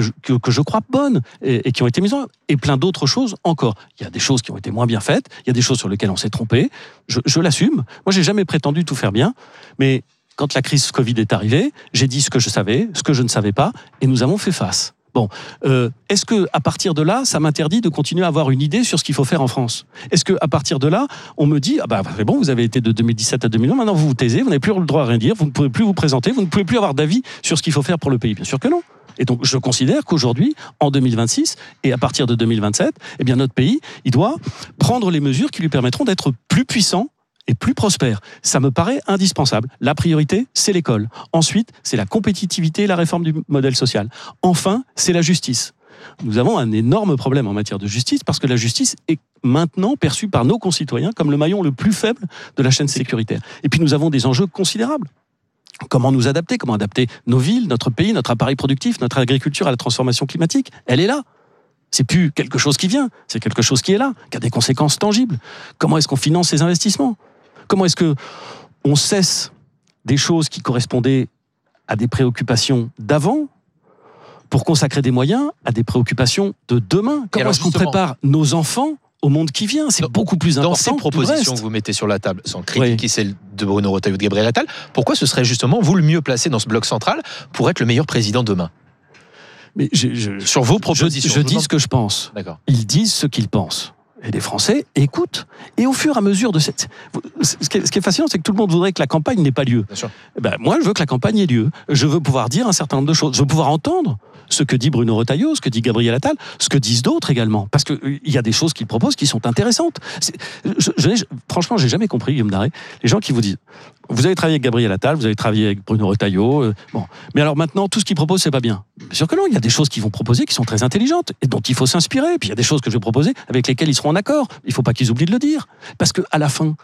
je crois bonnes et qui ont été mises en œuvre. Et plein d'autres choses encore. Il y a des choses qui ont été moins bien faites, il y a des choses sur lesquelles on s'est trompé. Je l'assume. Moi, j'ai jamais prétendu tout faire bien, mais quand la crise Covid est arrivée, j'ai dit ce que je savais, ce que je ne savais pas, et nous avons fait face. Bon, est-ce que à partir de là, ça m'interdit de continuer à avoir une idée sur ce qu'il faut faire en France? Est-ce que à partir de là, on me dit c'est bon, vous avez été de 2017 à 2020, maintenant vous vous taisez, vous n'avez plus le droit à rien dire, vous ne pouvez plus vous présenter, vous ne pouvez plus avoir d'avis sur ce qu'il faut faire pour le pays? Bien sûr que non. Et donc, je considère qu'aujourd'hui, en 2026 et à partir de 2027, eh bien notre pays, il doit prendre les mesures qui lui permettront d'être plus puissant et plus prospère. Ça me paraît indispensable. La priorité, c'est l'école. Ensuite, c'est la compétitivité et la réforme du modèle social. Enfin, c'est la justice. Nous avons un énorme problème en matière de justice parce que la justice est maintenant perçue par nos concitoyens comme le maillon le plus faible de la chaîne sécuritaire. Et puis nous avons des enjeux considérables. Comment nous adapter? Comment adapter nos villes, notre pays, notre appareil productif, notre agriculture à la transformation climatique? Elle est là. C'est plus quelque chose qui vient, c'est quelque chose qui est là, qui a des conséquences tangibles. Comment est-ce qu'on finance ces investissements? Comment est-ce qu'on cesse des choses qui correspondaient à des préoccupations d'avant pour consacrer des moyens à des préoccupations de demain? Comment est-ce qu'on prépare nos enfants au monde qui vient? C'est beaucoup plus important. Dans ces propositions que vous mettez sur la table, sans critiquer celle de Bruno Retailleau ou de Gabriel Attal, pourquoi ce serait justement vous le mieux placé dans ce bloc central pour être le meilleur président demain? Mais sur vos propositions, je dis ce que je pense. D'accord. Ils disent ce qu'ils pensent. Et les Français écoutent. Et au fur et à mesure de cette... Ce qui est fascinant, c'est que tout le monde voudrait que la campagne n'ait pas lieu. Bien sûr. Moi, je veux que la campagne ait lieu. Je veux pouvoir dire un certain nombre de choses. Je veux pouvoir entendre ce que dit Bruno Retailleau, ce que dit Gabriel Attal, ce que disent d'autres également. Parce qu'il y a des choses qu'ils proposent qui sont intéressantes. Franchement, j'ai jamais compris, Guillaume Darré, les gens qui vous disent... Vous avez travaillé avec Gabriel Attal, vous avez travaillé avec Bruno Retailleau. Mais alors maintenant, tout ce qu'ils proposent, c'est pas bien. Bien sûr que non, il y a des choses qu'ils vont proposer qui sont très intelligentes et dont il faut s'inspirer. Puis il y a des choses que je vais proposer avec lesquelles ils seront en accord. Il ne faut pas qu'ils oublient de le dire. Parce qu'à la fin,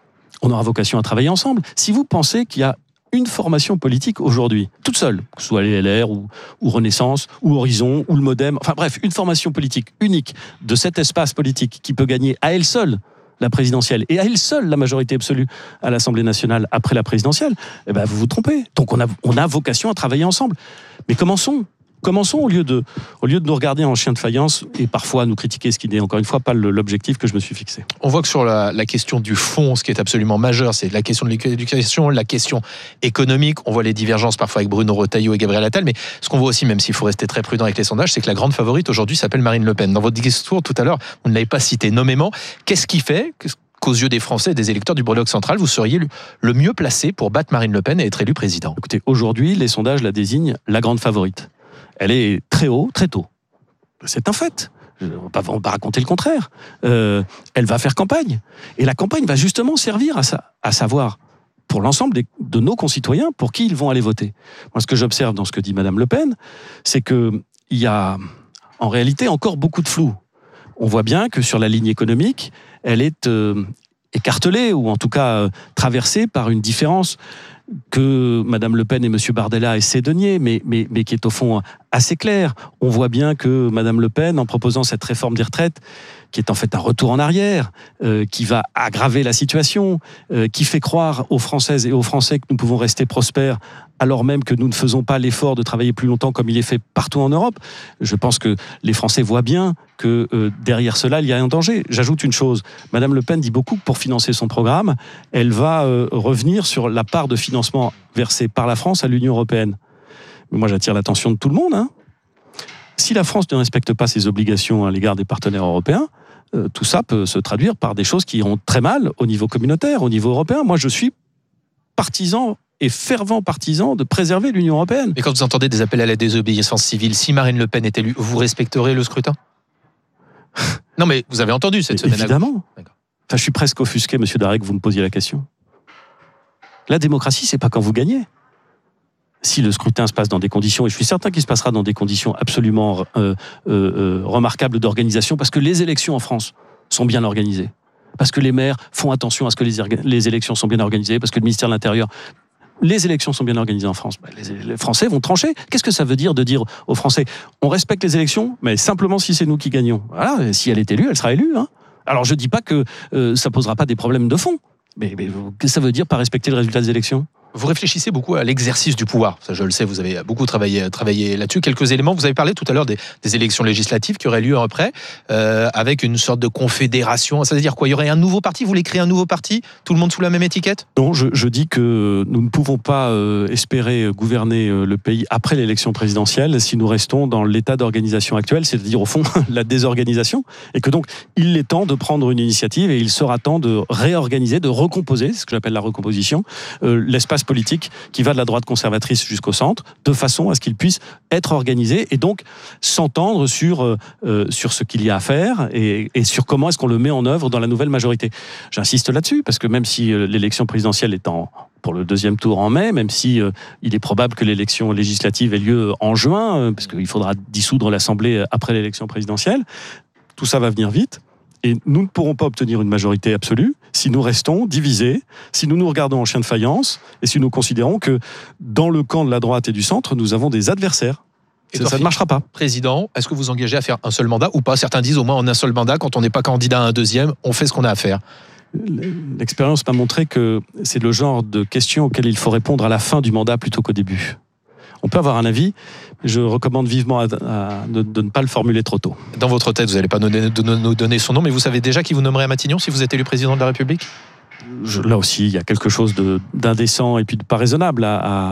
on aura vocation à travailler ensemble. Si vous pensez qu'il y a une formation politique aujourd'hui, toute seule, que ce soit les LR ou Renaissance, ou Horizon, ou le Modem, enfin bref, une formation politique unique de cet espace politique qui peut gagner à elle seule la présidentielle, et à elle seule la majorité absolue à l'Assemblée nationale après la présidentielle, vous vous trompez. Donc on a vocation à travailler ensemble. Mais commençons au lieu de nous regarder en chien de faïence et parfois nous critiquer, ce qui n'est encore une fois pas l'objectif que je me suis fixé. On voit que sur la question du fond, ce qui est absolument majeur, c'est la question de l'éducation, la question économique. On voit les divergences parfois avec Bruno Retailleau et Gabriel Attal, mais ce qu'on voit aussi, même s'il faut rester très prudent avec les sondages, c'est que la grande favorite aujourd'hui s'appelle Marine Le Pen. Dans votre discours tout à l'heure, vous ne l'avez pas cité nommément. Qu'est-ce qui fait qu'aux yeux des Français et des électeurs du bloc central, vous seriez le mieux placé pour battre Marine Le Pen et être élu président? Écoutez, aujourd'hui, les sondages la désignent la grande favorite. Elle est très haut, très tôt. C'est un fait. On ne va pas raconter le contraire. Elle va faire campagne. Et la campagne va justement servir à savoir, pour l'ensemble de nos concitoyens, pour qui ils vont aller voter. Moi, ce que j'observe dans ce que dit Madame Le Pen, c'est qu'il y a en réalité encore beaucoup de flou. On voit bien que sur la ligne économique, elle est écartelée, ou en tout cas traversée par une différence que Madame Le Pen et Monsieur Bardella essaient de nier, mais qui est au fond assez clair. On voit bien que Madame Le Pen, en proposant cette réforme des retraites, qui est en fait un retour en arrière, qui va aggraver la situation, qui fait croire aux Françaises et aux Français que nous pouvons rester prospères alors même que nous ne faisons pas l'effort de travailler plus longtemps comme il est fait partout en Europe. Je pense que les Français voient bien que derrière cela, il y a un danger. J'ajoute une chose. Madame Le Pen dit beaucoup que pour financer son programme, elle va revenir sur la part de financement versée par la France à l'Union européenne. Mais moi, j'attire l'attention de tout le monde. Si la France ne respecte pas ses obligations à l'égard des partenaires européens, tout ça peut se traduire par des choses qui iront très mal au niveau communautaire, au niveau européen. Moi, je suis partisan et fervent partisan de préserver l'Union européenne. Mais quand vous entendez des appels à la désobéissance civile, si Marine Le Pen est élue, vous respecterez le scrutin? Non, mais vous avez entendu cette semaine. Évidemment. Je suis presque offusqué, Monsieur Darré, que vous me posiez la question. La démocratie, c'est pas quand vous gagnez. Si le scrutin se passe dans des conditions, et je suis certain qu'il se passera dans des conditions absolument remarquables d'organisation, parce que les élections en France sont bien organisées. Parce que les maires font attention à ce que les élections sont bien organisées, parce que le ministère de l'Intérieur... Les élections sont bien organisées en France. Les Français vont trancher. Qu'est-ce que ça veut dire de dire aux Français on respecte les élections, mais simplement si c'est nous qui gagnons. Voilà, et si elle est élue, elle sera élue. Hein. Alors je ne dis pas que ça ne posera pas des problèmes de fond, mais qu'est-ce que ça veut dire pas respecter le résultat des élections ? Vous réfléchissez beaucoup à l'exercice du pouvoir. Ça, je le sais, vous avez beaucoup travaillé là-dessus. Quelques éléments. Vous avez parlé tout à l'heure des élections législatives qui auraient lieu après, avec une sorte de confédération. Ça veut dire quoi ? Il y aurait un nouveau parti ? Vous voulez créer un nouveau parti ? Tout le monde sous la même étiquette ? Non, je dis que nous ne pouvons pas espérer gouverner le pays après l'élection présidentielle si nous restons dans l'état d'organisation actuel, c'est-à-dire au fond la désorganisation, et que donc il est temps de prendre une initiative et il sera temps de réorganiser, de recomposer, c'est ce que j'appelle la recomposition, l'espace politique qui va de la droite conservatrice jusqu'au centre, de façon à ce qu'il puisse être organisé et donc s'entendre sur ce qu'il y a à faire et sur comment est-ce qu'on le met en œuvre dans la nouvelle majorité. J'insiste là-dessus, parce que même si l'élection présidentielle est pour le deuxième tour en mai, même si il est probable que l'élection législative ait lieu en juin, parce qu'il faudra dissoudre l'Assemblée après l'élection présidentielle, tout ça va venir vite. Et nous ne pourrons pas obtenir une majorité absolue si nous restons divisés, si nous nous regardons en chien de faïence et si nous considérons que dans le camp de la droite et du centre, nous avons des adversaires. Ça ne marchera pas. Président, est-ce que vous engagez à faire un seul mandat ou pas ? Certains disent au moins en un seul mandat, quand on n'est pas candidat à un deuxième, on fait ce qu'on a à faire. L'expérience m'a montré que c'est le genre de questions auxquelles il faut répondre à la fin du mandat plutôt qu'au début. On peut avoir un avis, je recommande vivement de ne pas le formuler trop tôt. Dans votre tête, vous n'allez pas nous donner son nom, mais vous savez déjà qui vous nommerait à Matignon si vous êtes élu président de la République ? Là aussi, il y a quelque chose d'indécent et puis de pas raisonnable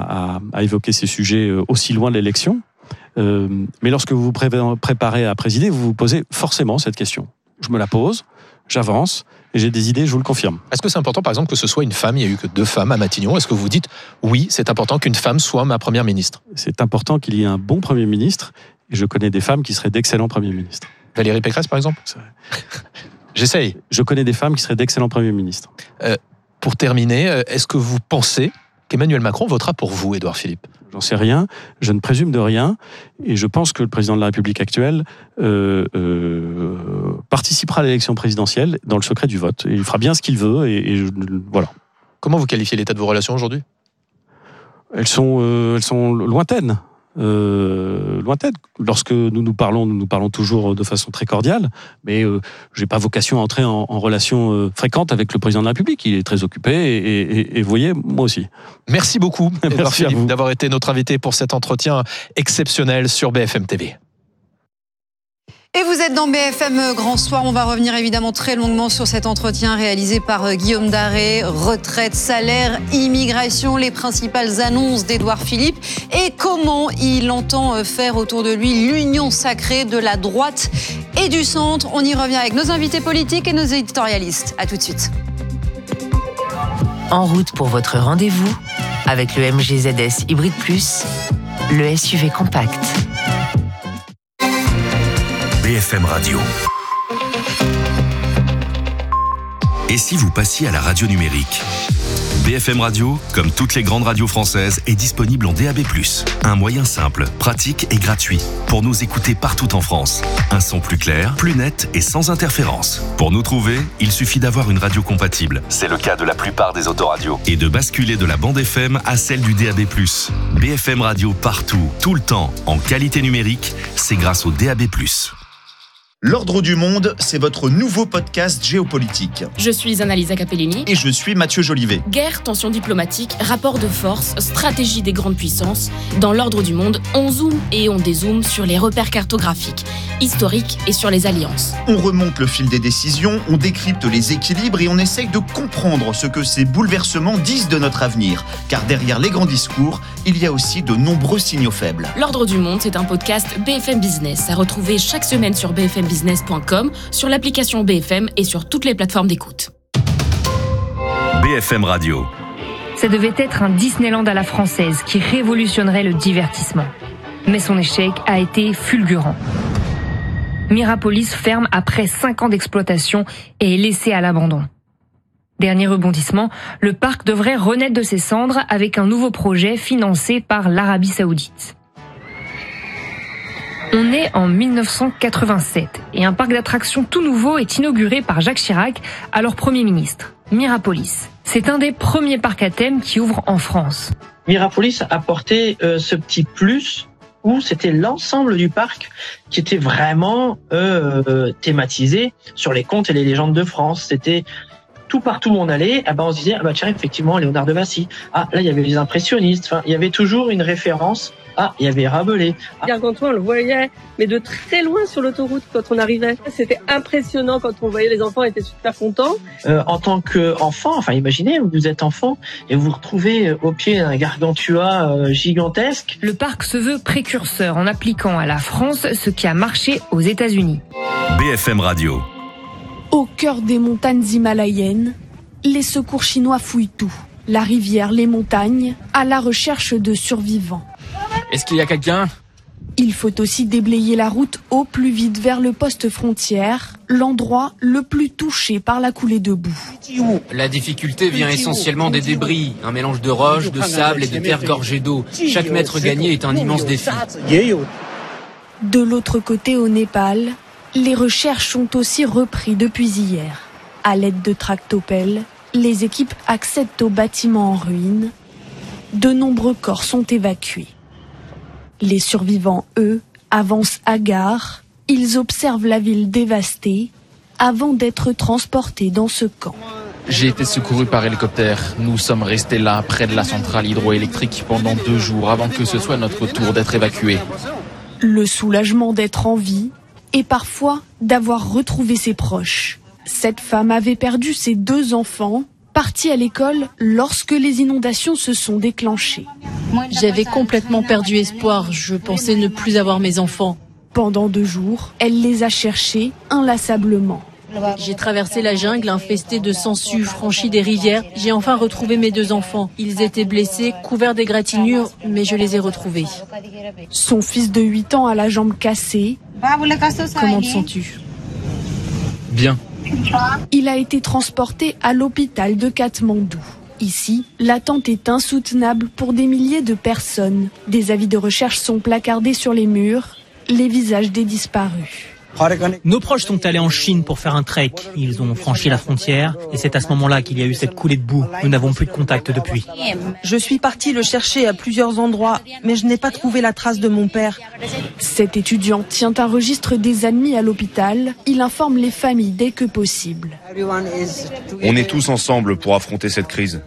à évoquer ces sujets aussi loin de l'élection. Mais lorsque vous vous préparez à présider, vous vous posez forcément cette question. Je me la pose, j'avance, et j'ai des idées, je vous le confirme. Est-ce que c'est important, par exemple, que ce soit une femme ? Il n'y a eu que 2 femmes à Matignon. Est-ce que vous dites, oui, c'est important qu'une femme soit ma première ministre ? C'est important qu'il y ait un bon Premier ministre, et je connais des femmes qui seraient d'excellents Premiers ministres. Valérie Pécresse, par exemple ? J'essaye. Je connais des femmes qui seraient d'excellents Premiers ministres. Pour terminer, est-ce que vous pensez qu'Emmanuel Macron votera pour vous, Édouard Philippe ? J'en sais rien, je ne présume de rien, et je pense que le président de la République actuelle participera à l'élection présidentielle dans le secret du vote. Et il fera bien ce qu'il veut, et voilà. Comment vous qualifiez l'état de vos relations aujourd'hui ? Elles sont lointaines. Lorsque nous parlons toujours de façon très cordiale, mais j'ai pas vocation à entrer en relation fréquente avec le président de la République. Il est très occupé et vous voyez, moi aussi. Merci beaucoup, Édouard Philippe, d'avoir été notre invité pour cet entretien exceptionnel sur BFM TV. Et vous êtes dans BFM Grand Soir. On va revenir évidemment très longuement sur cet entretien réalisé par Guillaume Daré. Retraite, salaire, immigration, les principales annonces d'Édouard Philippe et comment il entend faire autour de lui l'union sacrée de la droite et du centre. On y revient avec nos invités politiques et nos éditorialistes. À tout de suite. En route pour votre rendez-vous avec le MG ZS Hybrid Plus, le SUV compact. BFM Radio. Et si vous passiez à la radio numérique ? BFM Radio, comme toutes les grandes radios françaises, est disponible en DAB+. Un moyen simple, pratique et gratuit pour nous écouter partout en France. Un son plus clair, plus net et sans interférence. Pour nous trouver, il suffit d'avoir une radio compatible. C'est le cas de la plupart des autoradios. Et de basculer de la bande FM à celle du DAB+. BFM Radio partout, tout le temps, en qualité numérique, c'est grâce au DAB+. L'Ordre du Monde, c'est votre nouveau podcast géopolitique. Je suis Annalisa Capellini. Et je suis Mathieu Jolivet. Guerre, tensions diplomatiques, rapports de force, stratégie des grandes puissances. Dans l'Ordre du Monde, on zoome et on dézoome sur les repères cartographiques, historiques et sur les alliances. On remonte le fil des décisions, on décrypte les équilibres et on essaye de comprendre ce que ces bouleversements disent de notre avenir. Car derrière les grands discours, il y a aussi de nombreux signaux faibles. L'Ordre du Monde, c'est un podcast BFM Business à retrouver chaque semaine sur bfmbusiness.com, sur l'application BFM et sur toutes les plateformes d'écoute. BFM Radio. Ça devait être un Disneyland à la française qui révolutionnerait le divertissement. Mais son échec a été fulgurant. Mirapolis ferme après 5 ans d'exploitation et est laissé à l'abandon. Dernier rebondissement, le parc devrait renaître de ses cendres avec un nouveau projet financé par l'Arabie Saoudite. On est en 1987 et un parc d'attractions tout nouveau est inauguré par Jacques Chirac, alors Premier ministre, Mirapolis. C'est un des premiers parcs à thème qui ouvre en France. Mirapolis a apporté ce petit plus où c'était l'ensemble du parc qui était vraiment thématisé sur les contes et les légendes de France. C'était tout partout où on allait, on se disait, tiens, effectivement, Léonard de Vinci. Là, il y avait les impressionnistes. Enfin, il y avait toujours une référence. Il y avait Rabelais. Gargantua, on le voyait, mais de très loin sur l'autoroute quand on arrivait. C'était impressionnant quand on voyait les enfants étaient super contents. En tant qu'enfant, imaginez, vous êtes enfant et vous vous retrouvez au pied d'un Gargantua gigantesque. Le parc se veut précurseur en appliquant à la France ce qui a marché aux États-Unis. BFM Radio. Au cœur des montagnes himalayennes, les secours chinois fouillent tout. La rivière, les montagnes, à la recherche de survivants. Est-ce qu'il y a quelqu'un ? Il faut aussi déblayer la route au plus vite vers le poste frontière, l'endroit le plus touché par la coulée de boue. La difficulté vient essentiellement des débris, un mélange de roches, de sable et de terre gorgée d'eau. Chaque mètre gagné est un immense défi. De l'autre côté, au Népal, les recherches ont aussi repris depuis hier. À l'aide de tractopelles, les équipes accèdent aux bâtiments en ruine. De nombreux corps sont évacués. Les survivants, eux, avancent hagards. Ils observent la ville dévastée avant d'être transportés dans ce camp. J'ai été secouru par hélicoptère. Nous sommes restés là, près de la centrale hydroélectrique, pendant 2 jours avant que ce soit notre tour d'être évacués. Le soulagement d'être en vie et parfois d'avoir retrouvé ses proches. Cette femme avait perdu ses 2 enfants, partis à l'école lorsque les inondations se sont déclenchées. J'avais complètement perdu espoir, je pensais ne plus avoir mes enfants. Pendant 2 jours, elle les a cherchés inlassablement. J'ai traversé la jungle infestée de sangsues, franchi des rivières. J'ai enfin retrouvé mes 2 enfants. Ils étaient blessés, couverts d'égratignures, mais je les ai retrouvés. Son fils de 8 ans a la jambe cassée. Comment te sens-tu ? Bien. Il a été transporté à l'hôpital de Katmandou. Ici, l'attente est insoutenable pour des milliers de personnes. Des avis de recherche sont placardés sur les murs, les visages des disparus. Nos proches sont allés en Chine pour faire un trek. Ils ont franchi la frontière et c'est à ce moment-là qu'il y a eu cette coulée de boue. Nous n'avons plus de contact depuis. Je suis partie le chercher à plusieurs endroits, mais je n'ai pas trouvé la trace de mon père. Cet étudiant tient un registre des admis à l'hôpital. Il informe les familles dès que possible. On est tous ensemble pour affronter cette crise.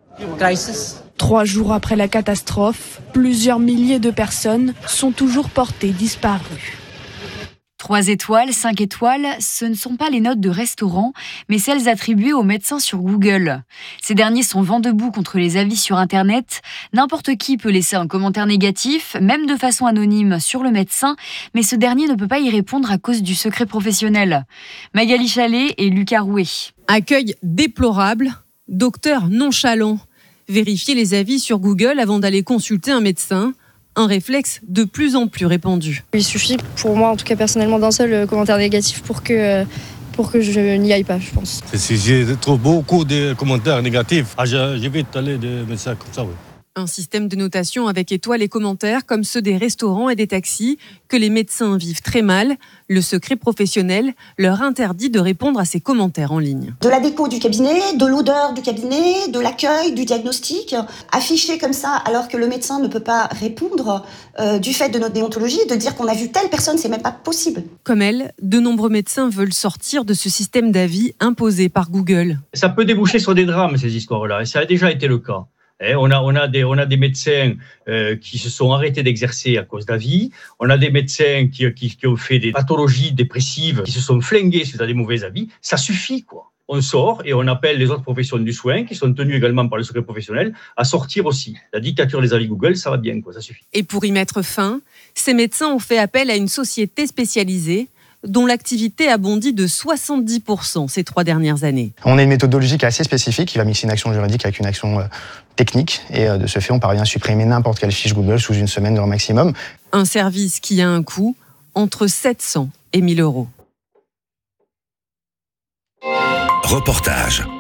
3 jours après la catastrophe, plusieurs milliers de personnes sont toujours portées disparues. 3 étoiles, 5 étoiles, ce ne sont pas les notes de restaurant, mais celles attribuées aux médecins sur Google. Ces derniers sont vent debout contre les avis sur Internet. N'importe qui peut laisser un commentaire négatif, même de façon anonyme, sur le médecin, mais ce dernier ne peut pas y répondre à cause du secret professionnel. Magali Chalet et Lucas Rouet. Accueil déplorable, docteur nonchalant. Vérifier les avis sur Google avant d'aller consulter un médecin. Un réflexe de plus en plus répandu. Il suffit pour moi, en tout cas personnellement, d'un seul commentaire négatif pour que je n'y aille pas, je pense. Si j'ai trouvé beaucoup de commentaires négatifs, j'évite d'aller des médecins comme ça, oui. Un système de notation avec étoiles et commentaires comme ceux des restaurants et des taxis que les médecins vivent très mal. Le secret professionnel leur interdit de répondre à ces commentaires en ligne. De la déco du cabinet, de l'odeur du cabinet, de l'accueil, du diagnostic, affiché comme ça alors que le médecin ne peut pas répondre du fait de notre déontologie, de dire qu'on a vu telle personne, c'est même pas possible. Comme elle, de nombreux médecins veulent sortir de ce système d'avis imposé par Google. Ça peut déboucher sur des drames, ces histoires-là, et ça a déjà été le cas. On a des médecins qui se sont arrêtés d'exercer à cause d'avis. On a des médecins qui ont fait des pathologies dépressives, qui se sont flingués suite à des mauvais avis. Ça suffit, quoi. On sort et on appelle les autres professions du soin, qui sont tenues également par le secret professionnel, à sortir aussi. La dictature des avis Google, ça va bien, quoi. Ça suffit. Et pour y mettre fin, ces médecins ont fait appel à une société spécialisée dont l'activité a bondi de 70% ces 3 dernières années. On a une méthodologie qui est assez spécifique, qui va mixer une action juridique avec une action technique. Et de ce fait, on parvient à supprimer n'importe quelle fiche Google sous 1 semaine grand maximum. Un service qui a un coût entre 700 et 1 000 euros. Reportage.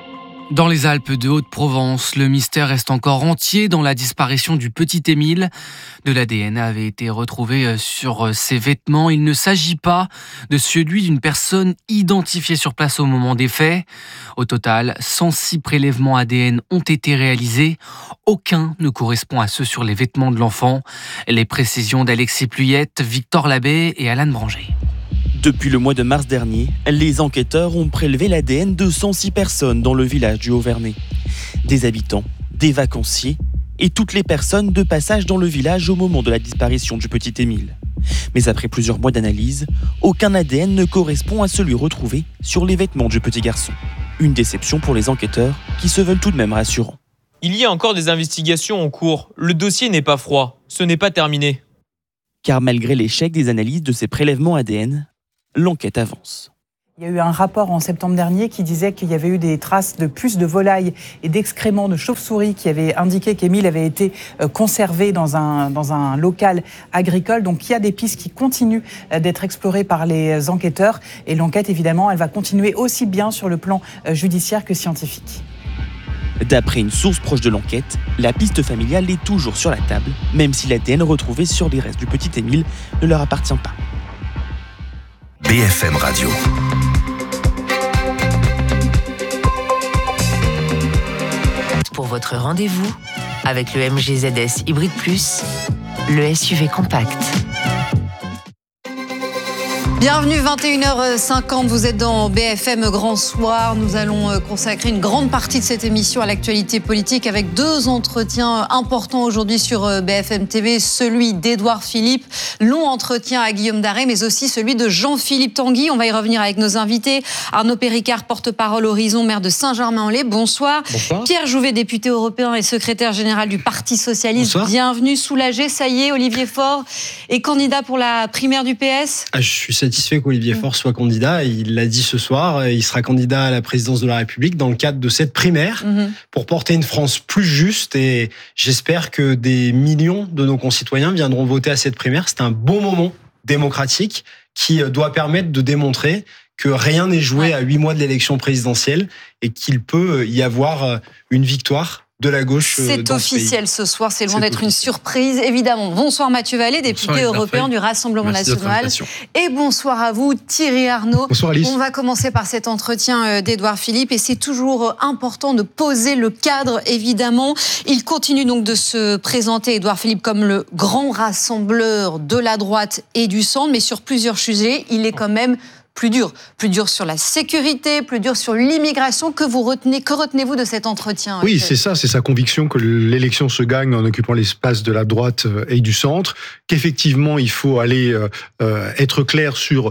Dans les Alpes de Haute-Provence, le mystère reste encore entier dans la disparition du petit Émile. De l'ADN avait été retrouvé sur ses vêtements. Il ne s'agit pas de celui d'une personne identifiée sur place au moment des faits. Au total, 106 prélèvements ADN ont été réalisés. Aucun ne correspond à ceux sur les vêtements de l'enfant. Les précisions d'Alexis Pluyette, Victor Labbé et Alan Branger. Depuis le mois de mars dernier, les enquêteurs ont prélevé l'ADN de 106 personnes dans le village du Haut-Vernay. Des habitants, des vacanciers et toutes les personnes de passage dans le village au moment de la disparition du petit Émile. Mais après plusieurs mois d'analyse, aucun ADN ne correspond à celui retrouvé sur les vêtements du petit garçon. Une déception pour les enquêteurs qui se veulent tout de même rassurants. Il y a encore des investigations en cours. Le dossier n'est pas froid. Ce n'est pas terminé. Car malgré l'échec des analyses de ces prélèvements ADN, l'enquête avance. Il y a eu un rapport en septembre dernier qui disait qu'il y avait eu des traces de puces de volaille et d'excréments de chauve-souris qui avaient indiqué qu'Émile avait été conservé dans un local agricole. Donc il y a des pistes qui continuent d'être explorées par les enquêteurs. Et l'enquête, évidemment, elle va continuer aussi bien sur le plan judiciaire que scientifique. D'après une source proche de l'enquête, la piste familiale est toujours sur la table, même si l'ADN retrouvé sur les restes du petit Émile ne leur appartient pas. BFM Radio. Pour votre rendez-vous avec le MG ZS Hybrid Plus, le SUV compact. Bienvenue, 21h50, vous êtes dans BFM Grand Soir. Nous allons consacrer une grande partie de cette émission à l'actualité politique avec deux entretiens importants aujourd'hui sur BFM TV. Celui d'Édouard Philippe, long entretien à Guillaume Darey, mais aussi celui de Jean-Philippe Tanguy. On va y revenir avec nos invités. Arnaud Péricard, porte-parole Horizon, maire de Saint-Germain-en-Laye. Bonsoir. Bonsoir. Pierre Jouvet, député européen et secrétaire général du Parti Socialiste. Bonsoir. Bienvenue, soulagé. Ça y est, Olivier Faure est candidat pour la primaire du PS. Je suis satisfait qu'Olivier Faure soit candidat. Il l'a dit ce soir, il sera candidat à la présidence de la République dans le cadre de cette primaire pour porter une France plus juste. Et j'espère que des millions de nos concitoyens viendront voter à cette primaire. C'est un bon moment démocratique qui doit permettre de démontrer que rien n'est joué à 8 mois de l'élection présidentielle et qu'il peut y avoir une victoire de la gauche. C'est officiel ce soir, c'est loin d'être une surprise, évidemment. Bonsoir Mathieu Vallée, député européen du Rassemblement national. Et bonsoir à vous Thierry Arnaud. Bonsoir Alice. On va commencer par cet entretien d'Édouard Philippe et c'est toujours important de poser le cadre, évidemment. Il continue donc de se présenter, Édouard Philippe, comme le grand rassembleur de la droite et du centre, mais sur plusieurs sujets, il est quand même plus dur sur la sécurité, plus dur sur l'immigration. Que retenez-vous de cet entretien? Oui, c'est ça, c'est sa conviction que l'élection se gagne en occupant l'espace de la droite et du centre, qu'effectivement il faut aller être clair sur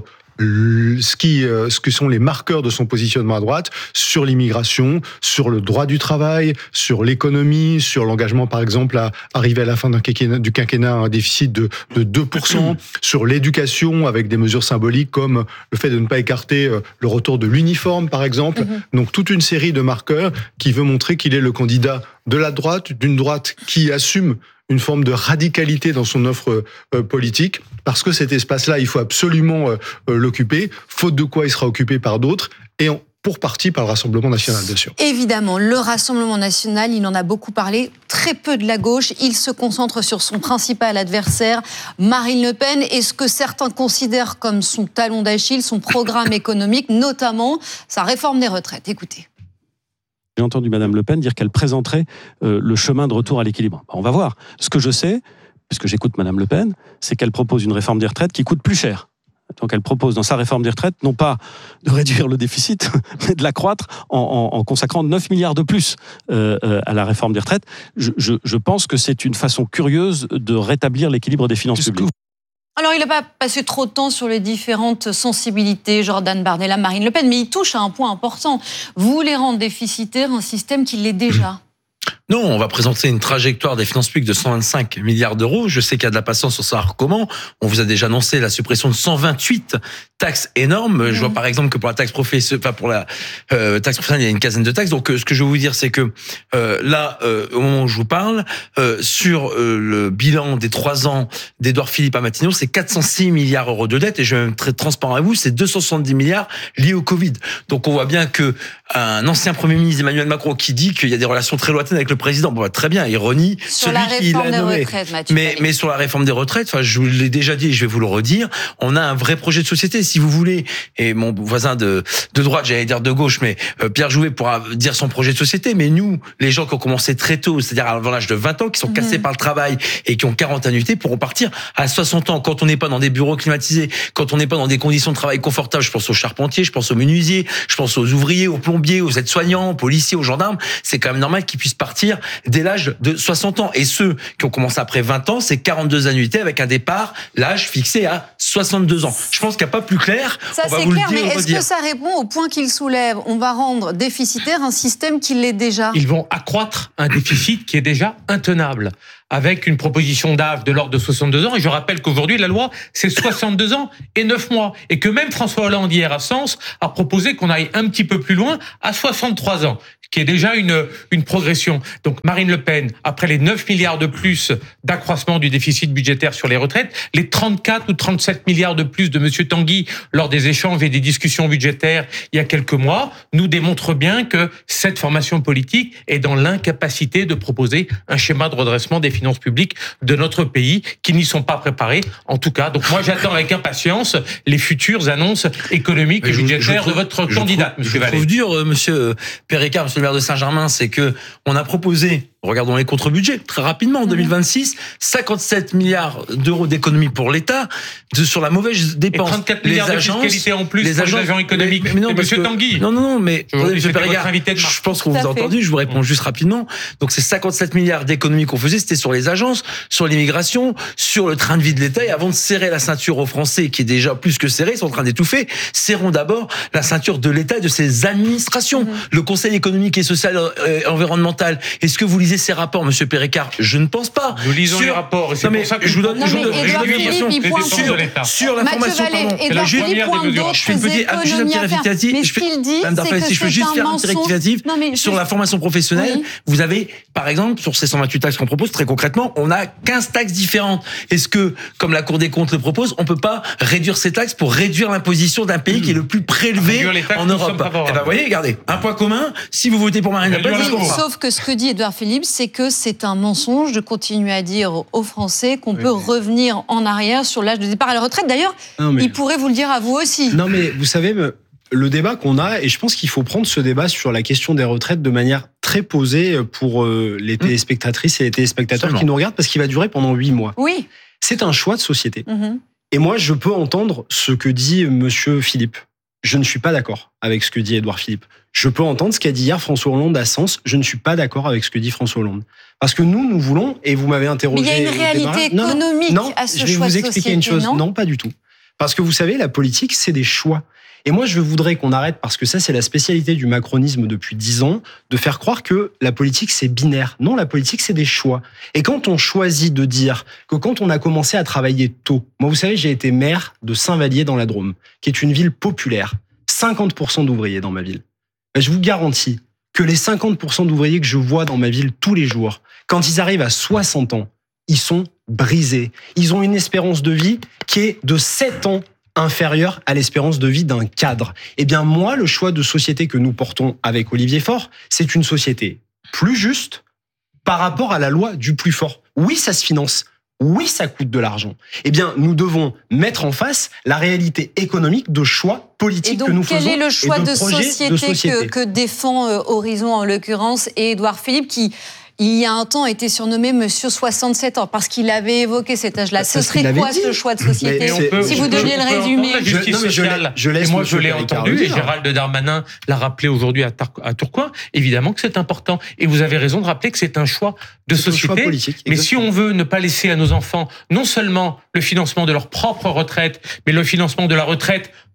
ce que sont les marqueurs de son positionnement à droite, sur l'immigration, sur le droit du travail, sur l'économie, sur l'engagement par exemple à arriver à la fin du quinquennat à un déficit de 2%, sur l'éducation avec des mesures symboliques comme le fait de ne pas écarter le retour de l'uniforme par exemple. Donc toute une série de marqueurs qui veut montrer qu'il est le candidat de la droite, d'une droite qui assume une forme de radicalité dans son offre politique, parce que cet espace-là, il faut absolument l'occuper, faute de quoi il sera occupé par d'autres, et pour partie par le Rassemblement national, bien sûr. Évidemment, le Rassemblement national, il en a beaucoup parlé, très peu de la gauche, il se concentre sur son principal adversaire, Marine Le Pen, et ce que certains considèrent comme son talon d'Achille, son programme économique, notamment sa réforme des retraites. Écoutez. J'ai entendu Madame Le Pen dire qu'elle présenterait le chemin de retour à l'équilibre. On va voir. Ce que je sais, puisque j'écoute Madame Le Pen, c'est qu'elle propose une réforme des retraites qui coûte plus cher. Donc elle propose dans sa réforme des retraites, non pas de réduire le déficit, mais de l'accroître en consacrant 9 milliards de plus à la réforme des retraites. Je pense que c'est une façon curieuse de rétablir l'équilibre des finances publiques. Alors, il n'a pas passé trop de temps sur les différentes sensibilités, Jordan Bardella, Marine Le Pen, mais il touche à un point important. Vous voulez rendre déficitaire un système qui l'est déjà. Non, on va présenter une trajectoire des finances publiques de 125 milliards d'euros. Je sais qu'il y a de la patience sur savoir comment. On vous a déjà annoncé la suppression de 128 taxes énormes. Je vois par exemple que pour la taxe professionnelle, il y a une quinzaine de taxes. Donc, ce que je veux vous dire, c'est que là, au moment où je vous parle, sur le bilan des 3 ans d'Édouard Philippe à Matignon, c'est 406 milliards d'euros de dette. Et je vais être très transparent avec vous, c'est 270 milliards liés au Covid. Donc, on voit bien que un ancien Premier ministre, Emmanuel Macron, qui dit qu'il y a des relations très lointaines avec le président, bon, très bien, ironie. Sur la réforme des retraites, Mathieu. Mais sur la réforme des retraites, je vous l'ai déjà dit et je vais vous le redire, on a un vrai projet de société. Si vous voulez, et mon voisin de droite, j'allais dire de gauche, mais Pierre Jouvet pourra dire son projet de société, mais nous, les gens qui ont commencé très tôt, c'est-à-dire avant l'âge de 20 ans, qui sont cassés par le travail et qui ont 40 annuités, pourront partir à 60 ans. Quand on n'est pas dans des bureaux climatisés, quand on n'est pas dans des conditions de travail confortables, je pense aux charpentiers, je pense aux menuisiers, je pense aux ouvriers, aux plombiers, aux aides-soignants, aux policiers, aux gendarmes, c'est quand même normal qu'ils puissent partir dès l'âge de 60 ans. Et ceux qui ont commencé après 20 ans, c'est 42 annuités avec un départ, l'âge fixé à 62 ans. Je pense qu'il n'y a pas plus clair. Ça, c'est clair, mais est-ce que ça répond au point qu'il soulève? On va rendre déficitaire un système qui l'est déjà. Ils vont accroître un déficit qui est déjà intenable, avec une proposition d'âge de l'ordre de 62 ans. Et je rappelle qu'aujourd'hui, la loi, c'est 62 ans et 9 mois. Et que même François Hollande, hier à Sens, a proposé qu'on aille un petit peu plus loin à 63 ans, qui est déjà une progression. Donc Marine Le Pen, après les 9 milliards de plus d'accroissement du déficit budgétaire sur les retraites, les 34 ou 37 milliards de plus de M. Tanguy lors des échanges et des discussions budgétaires il y a quelques mois, nous démontrent bien que cette formation politique est dans l'incapacité de proposer un schéma de redressement des finances publiques de notre pays, qui n'y sont pas préparés, en tout cas. Donc moi, j'attends avec impatience les futures annonces économiques et budgétaires de votre candidate, M. Vallée. Je trouve dur, M. Pérécard, M. le maire de Saint-Germain, c'est que on a proposé, regardons les contre-budgets, très rapidement, en 2026, 57 milliards d'euros d'économies pour l'État, sur la mauvaise dépense. Et 34 milliards de fiscalité en plus pour les agents économiques. Mais non, M. Tanguy. Non, mais M. Pérécar, je pense qu'on vous a entendu, je vous réponds juste rapidement. Donc, ces 57 milliards d'économies qu'on faisait, c'était sur les agences, sur l'immigration, sur le train de vie de l'État. Et avant de serrer la ceinture aux Français, qui est déjà plus que serrée, ils sont en train d'étouffer, serrons d'abord la ceinture de l'État et de ses administrations. Le Conseil économique et social et environnemental. Est-ce que vous lisez ces rapports, Monsieur Pérécar? Je ne pense pas. Nous lisons les rapports, et c'est pour ça que je vous donne sur la formation. Je fais juste un petit rectificatif. Si je peux juste faire un petit rectificatif sur la formation professionnelle, vous avez, par exemple, sur ces 128 taxes qu'on propose, très concrètement, on a 15 taxes différentes. Est-ce que, comme la Cour des comptes le propose, on peut pas réduire ces taxes pour réduire l'imposition d'un pays qui est le plus prélevé en Europe? Eh ben, vous voyez, regardez, un point commun. Si vous votez pour Marine Le Pen, sauf que ce que dit Édouard Philippe, c'est que c'est un mensonge de continuer à dire aux Français qu'on peut revenir en arrière sur l'âge de départ à la retraite. D'ailleurs, il pourrait vous le dire à vous aussi. Non, mais vous savez, le débat qu'on a, et je pense qu'il faut prendre ce débat sur la question des retraites de manière très posée pour les téléspectatrices et les téléspectateurs qui nous regardent, parce qu'il va durer pendant 8 mois. Oui. C'est un choix de société. Et moi, je peux entendre ce que dit Monsieur Philippe. Je ne suis pas d'accord avec ce que dit Édouard Philippe. Je peux entendre ce qu'a dit hier François Hollande à Sens. Je ne suis pas d'accord avec ce que dit François Hollande. Parce que nous voulons, et vous m'avez interrogé... Mais il y a une réalité économique à ce choix de société, je vais vous expliquer une chose. Non, pas du tout. Parce que vous savez, la politique, c'est des choix. Et moi, je voudrais qu'on arrête, parce que ça, c'est la spécialité du macronisme depuis 10 ans, de faire croire que la politique, c'est binaire. Non, la politique, c'est des choix. Et quand on choisit de dire que quand on a commencé à travailler tôt... Moi, vous savez, j'ai été maire de Saint-Vallier dans la Drôme, qui est une ville populaire. 50% d'ouvriers dans ma ville. Je vous garantis que les 50% d'ouvriers que je vois dans ma ville tous les jours, quand ils arrivent à 60 ans, ils sont brisés. Ils ont une espérance de vie qui est de 7 ans inférieure à l'espérance de vie d'un cadre. Eh bien, moi, le choix de société que nous portons avec Olivier Faure, c'est une société plus juste par rapport à la loi du plus fort. Oui, ça se finance. Oui, ça coûte de l'argent. Eh bien, nous devons mettre en face la réalité économique de choix politiques que nous faisons. Quel est le choix de société que défend Horizon, en l'occurrence, et Édouard Philippe, qui, il y a un temps, était surnommé Monsieur 67 ans, parce qu'il avait évoqué cet âge-là. Ce serait quoi ce choix de société? Si vous deviez le résumer. La justice sociale, et moi je l'ai entendu, et Gérald Darmanin l'a rappelé aujourd'hui à Tourcoing, évidemment que c'est important. Et vous avez raison de rappeler que c'est un choix de société. Choix politique, mais si on veut ne pas laisser à nos enfants non seulement le financement de leur propre retraite, mais le financement de la retraite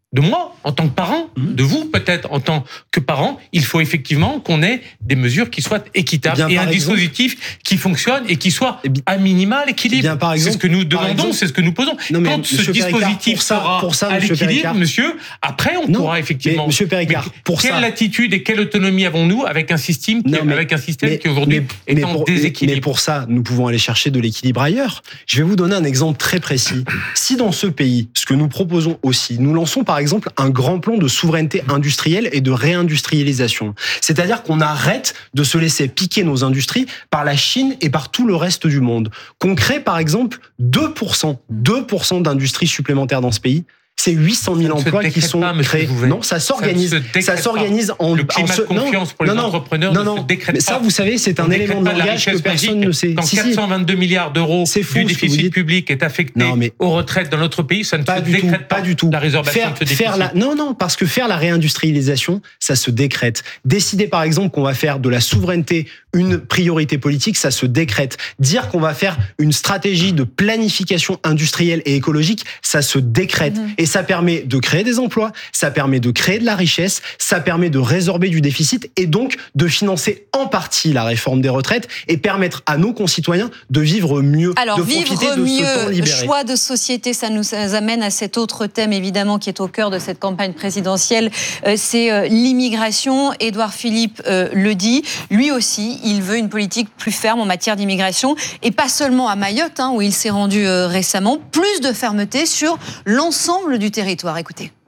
de moi, en tant que parent, de vous peut-être en tant que parent, il faut effectivement qu'on ait des mesures qui soient équitables et un dispositif qui fonctionne et qui soit à minima l'équilibre. C'est ce que nous demandons, c'est ce que nous posons. Quand ce dispositif sera à l'équilibre, monsieur, après on pourra effectivement... Monsieur Péricard, quelle latitude et quelle autonomie avons-nous avec un système qui aujourd'hui est en déséquilibre? Mais pour ça, nous pouvons aller chercher de l'équilibre ailleurs. Je vais vous donner un exemple très précis. Si dans ce pays, ce que nous proposons aussi, nous lançons par exemple un grand plan de souveraineté industrielle et de réindustrialisation. C'est-à-dire qu'on arrête de se laisser piquer nos industries par la Chine et par tout le reste du monde. Qu'on crée par exemple 2% d'industrie supplémentaire dans ce pays. C'est 800 000 emplois qui sont créés. Non, ça s'organise. Ça s'organise en... Le climat de confiance pour les entrepreneurs ne se décrète pas. Ça, vous savez, c'est un élément de langage que personne ne sait. Quand 422 milliards d'euros du déficit public est affecté aux retraites dans notre pays, ça ne se décrète pas du tout. La résorption de ce déficit. Non, parce que faire la réindustrialisation, ça se décrète. Décider, par exemple, qu'on va faire de la souveraineté une priorité politique, ça se décrète. Dire qu'on va faire une stratégie de planification industrielle et écologique, ça se décrète. Et ça permet de créer des emplois, ça permet de créer de la richesse, ça permet de résorber du déficit et donc de financer en partie la réforme des retraites et permettre à nos concitoyens de vivre mieux, de profiter de ce temps libéré. Choix de société, ça nous amène à cet autre thème évidemment qui est au cœur de cette campagne présidentielle, c'est l'immigration. Édouard Philippe le dit, lui aussi, il veut une politique plus ferme en matière d'immigration et pas seulement à Mayotte, où il s'est rendu récemment, plus de fermeté sur l'ensemble du territoire. Écoutez.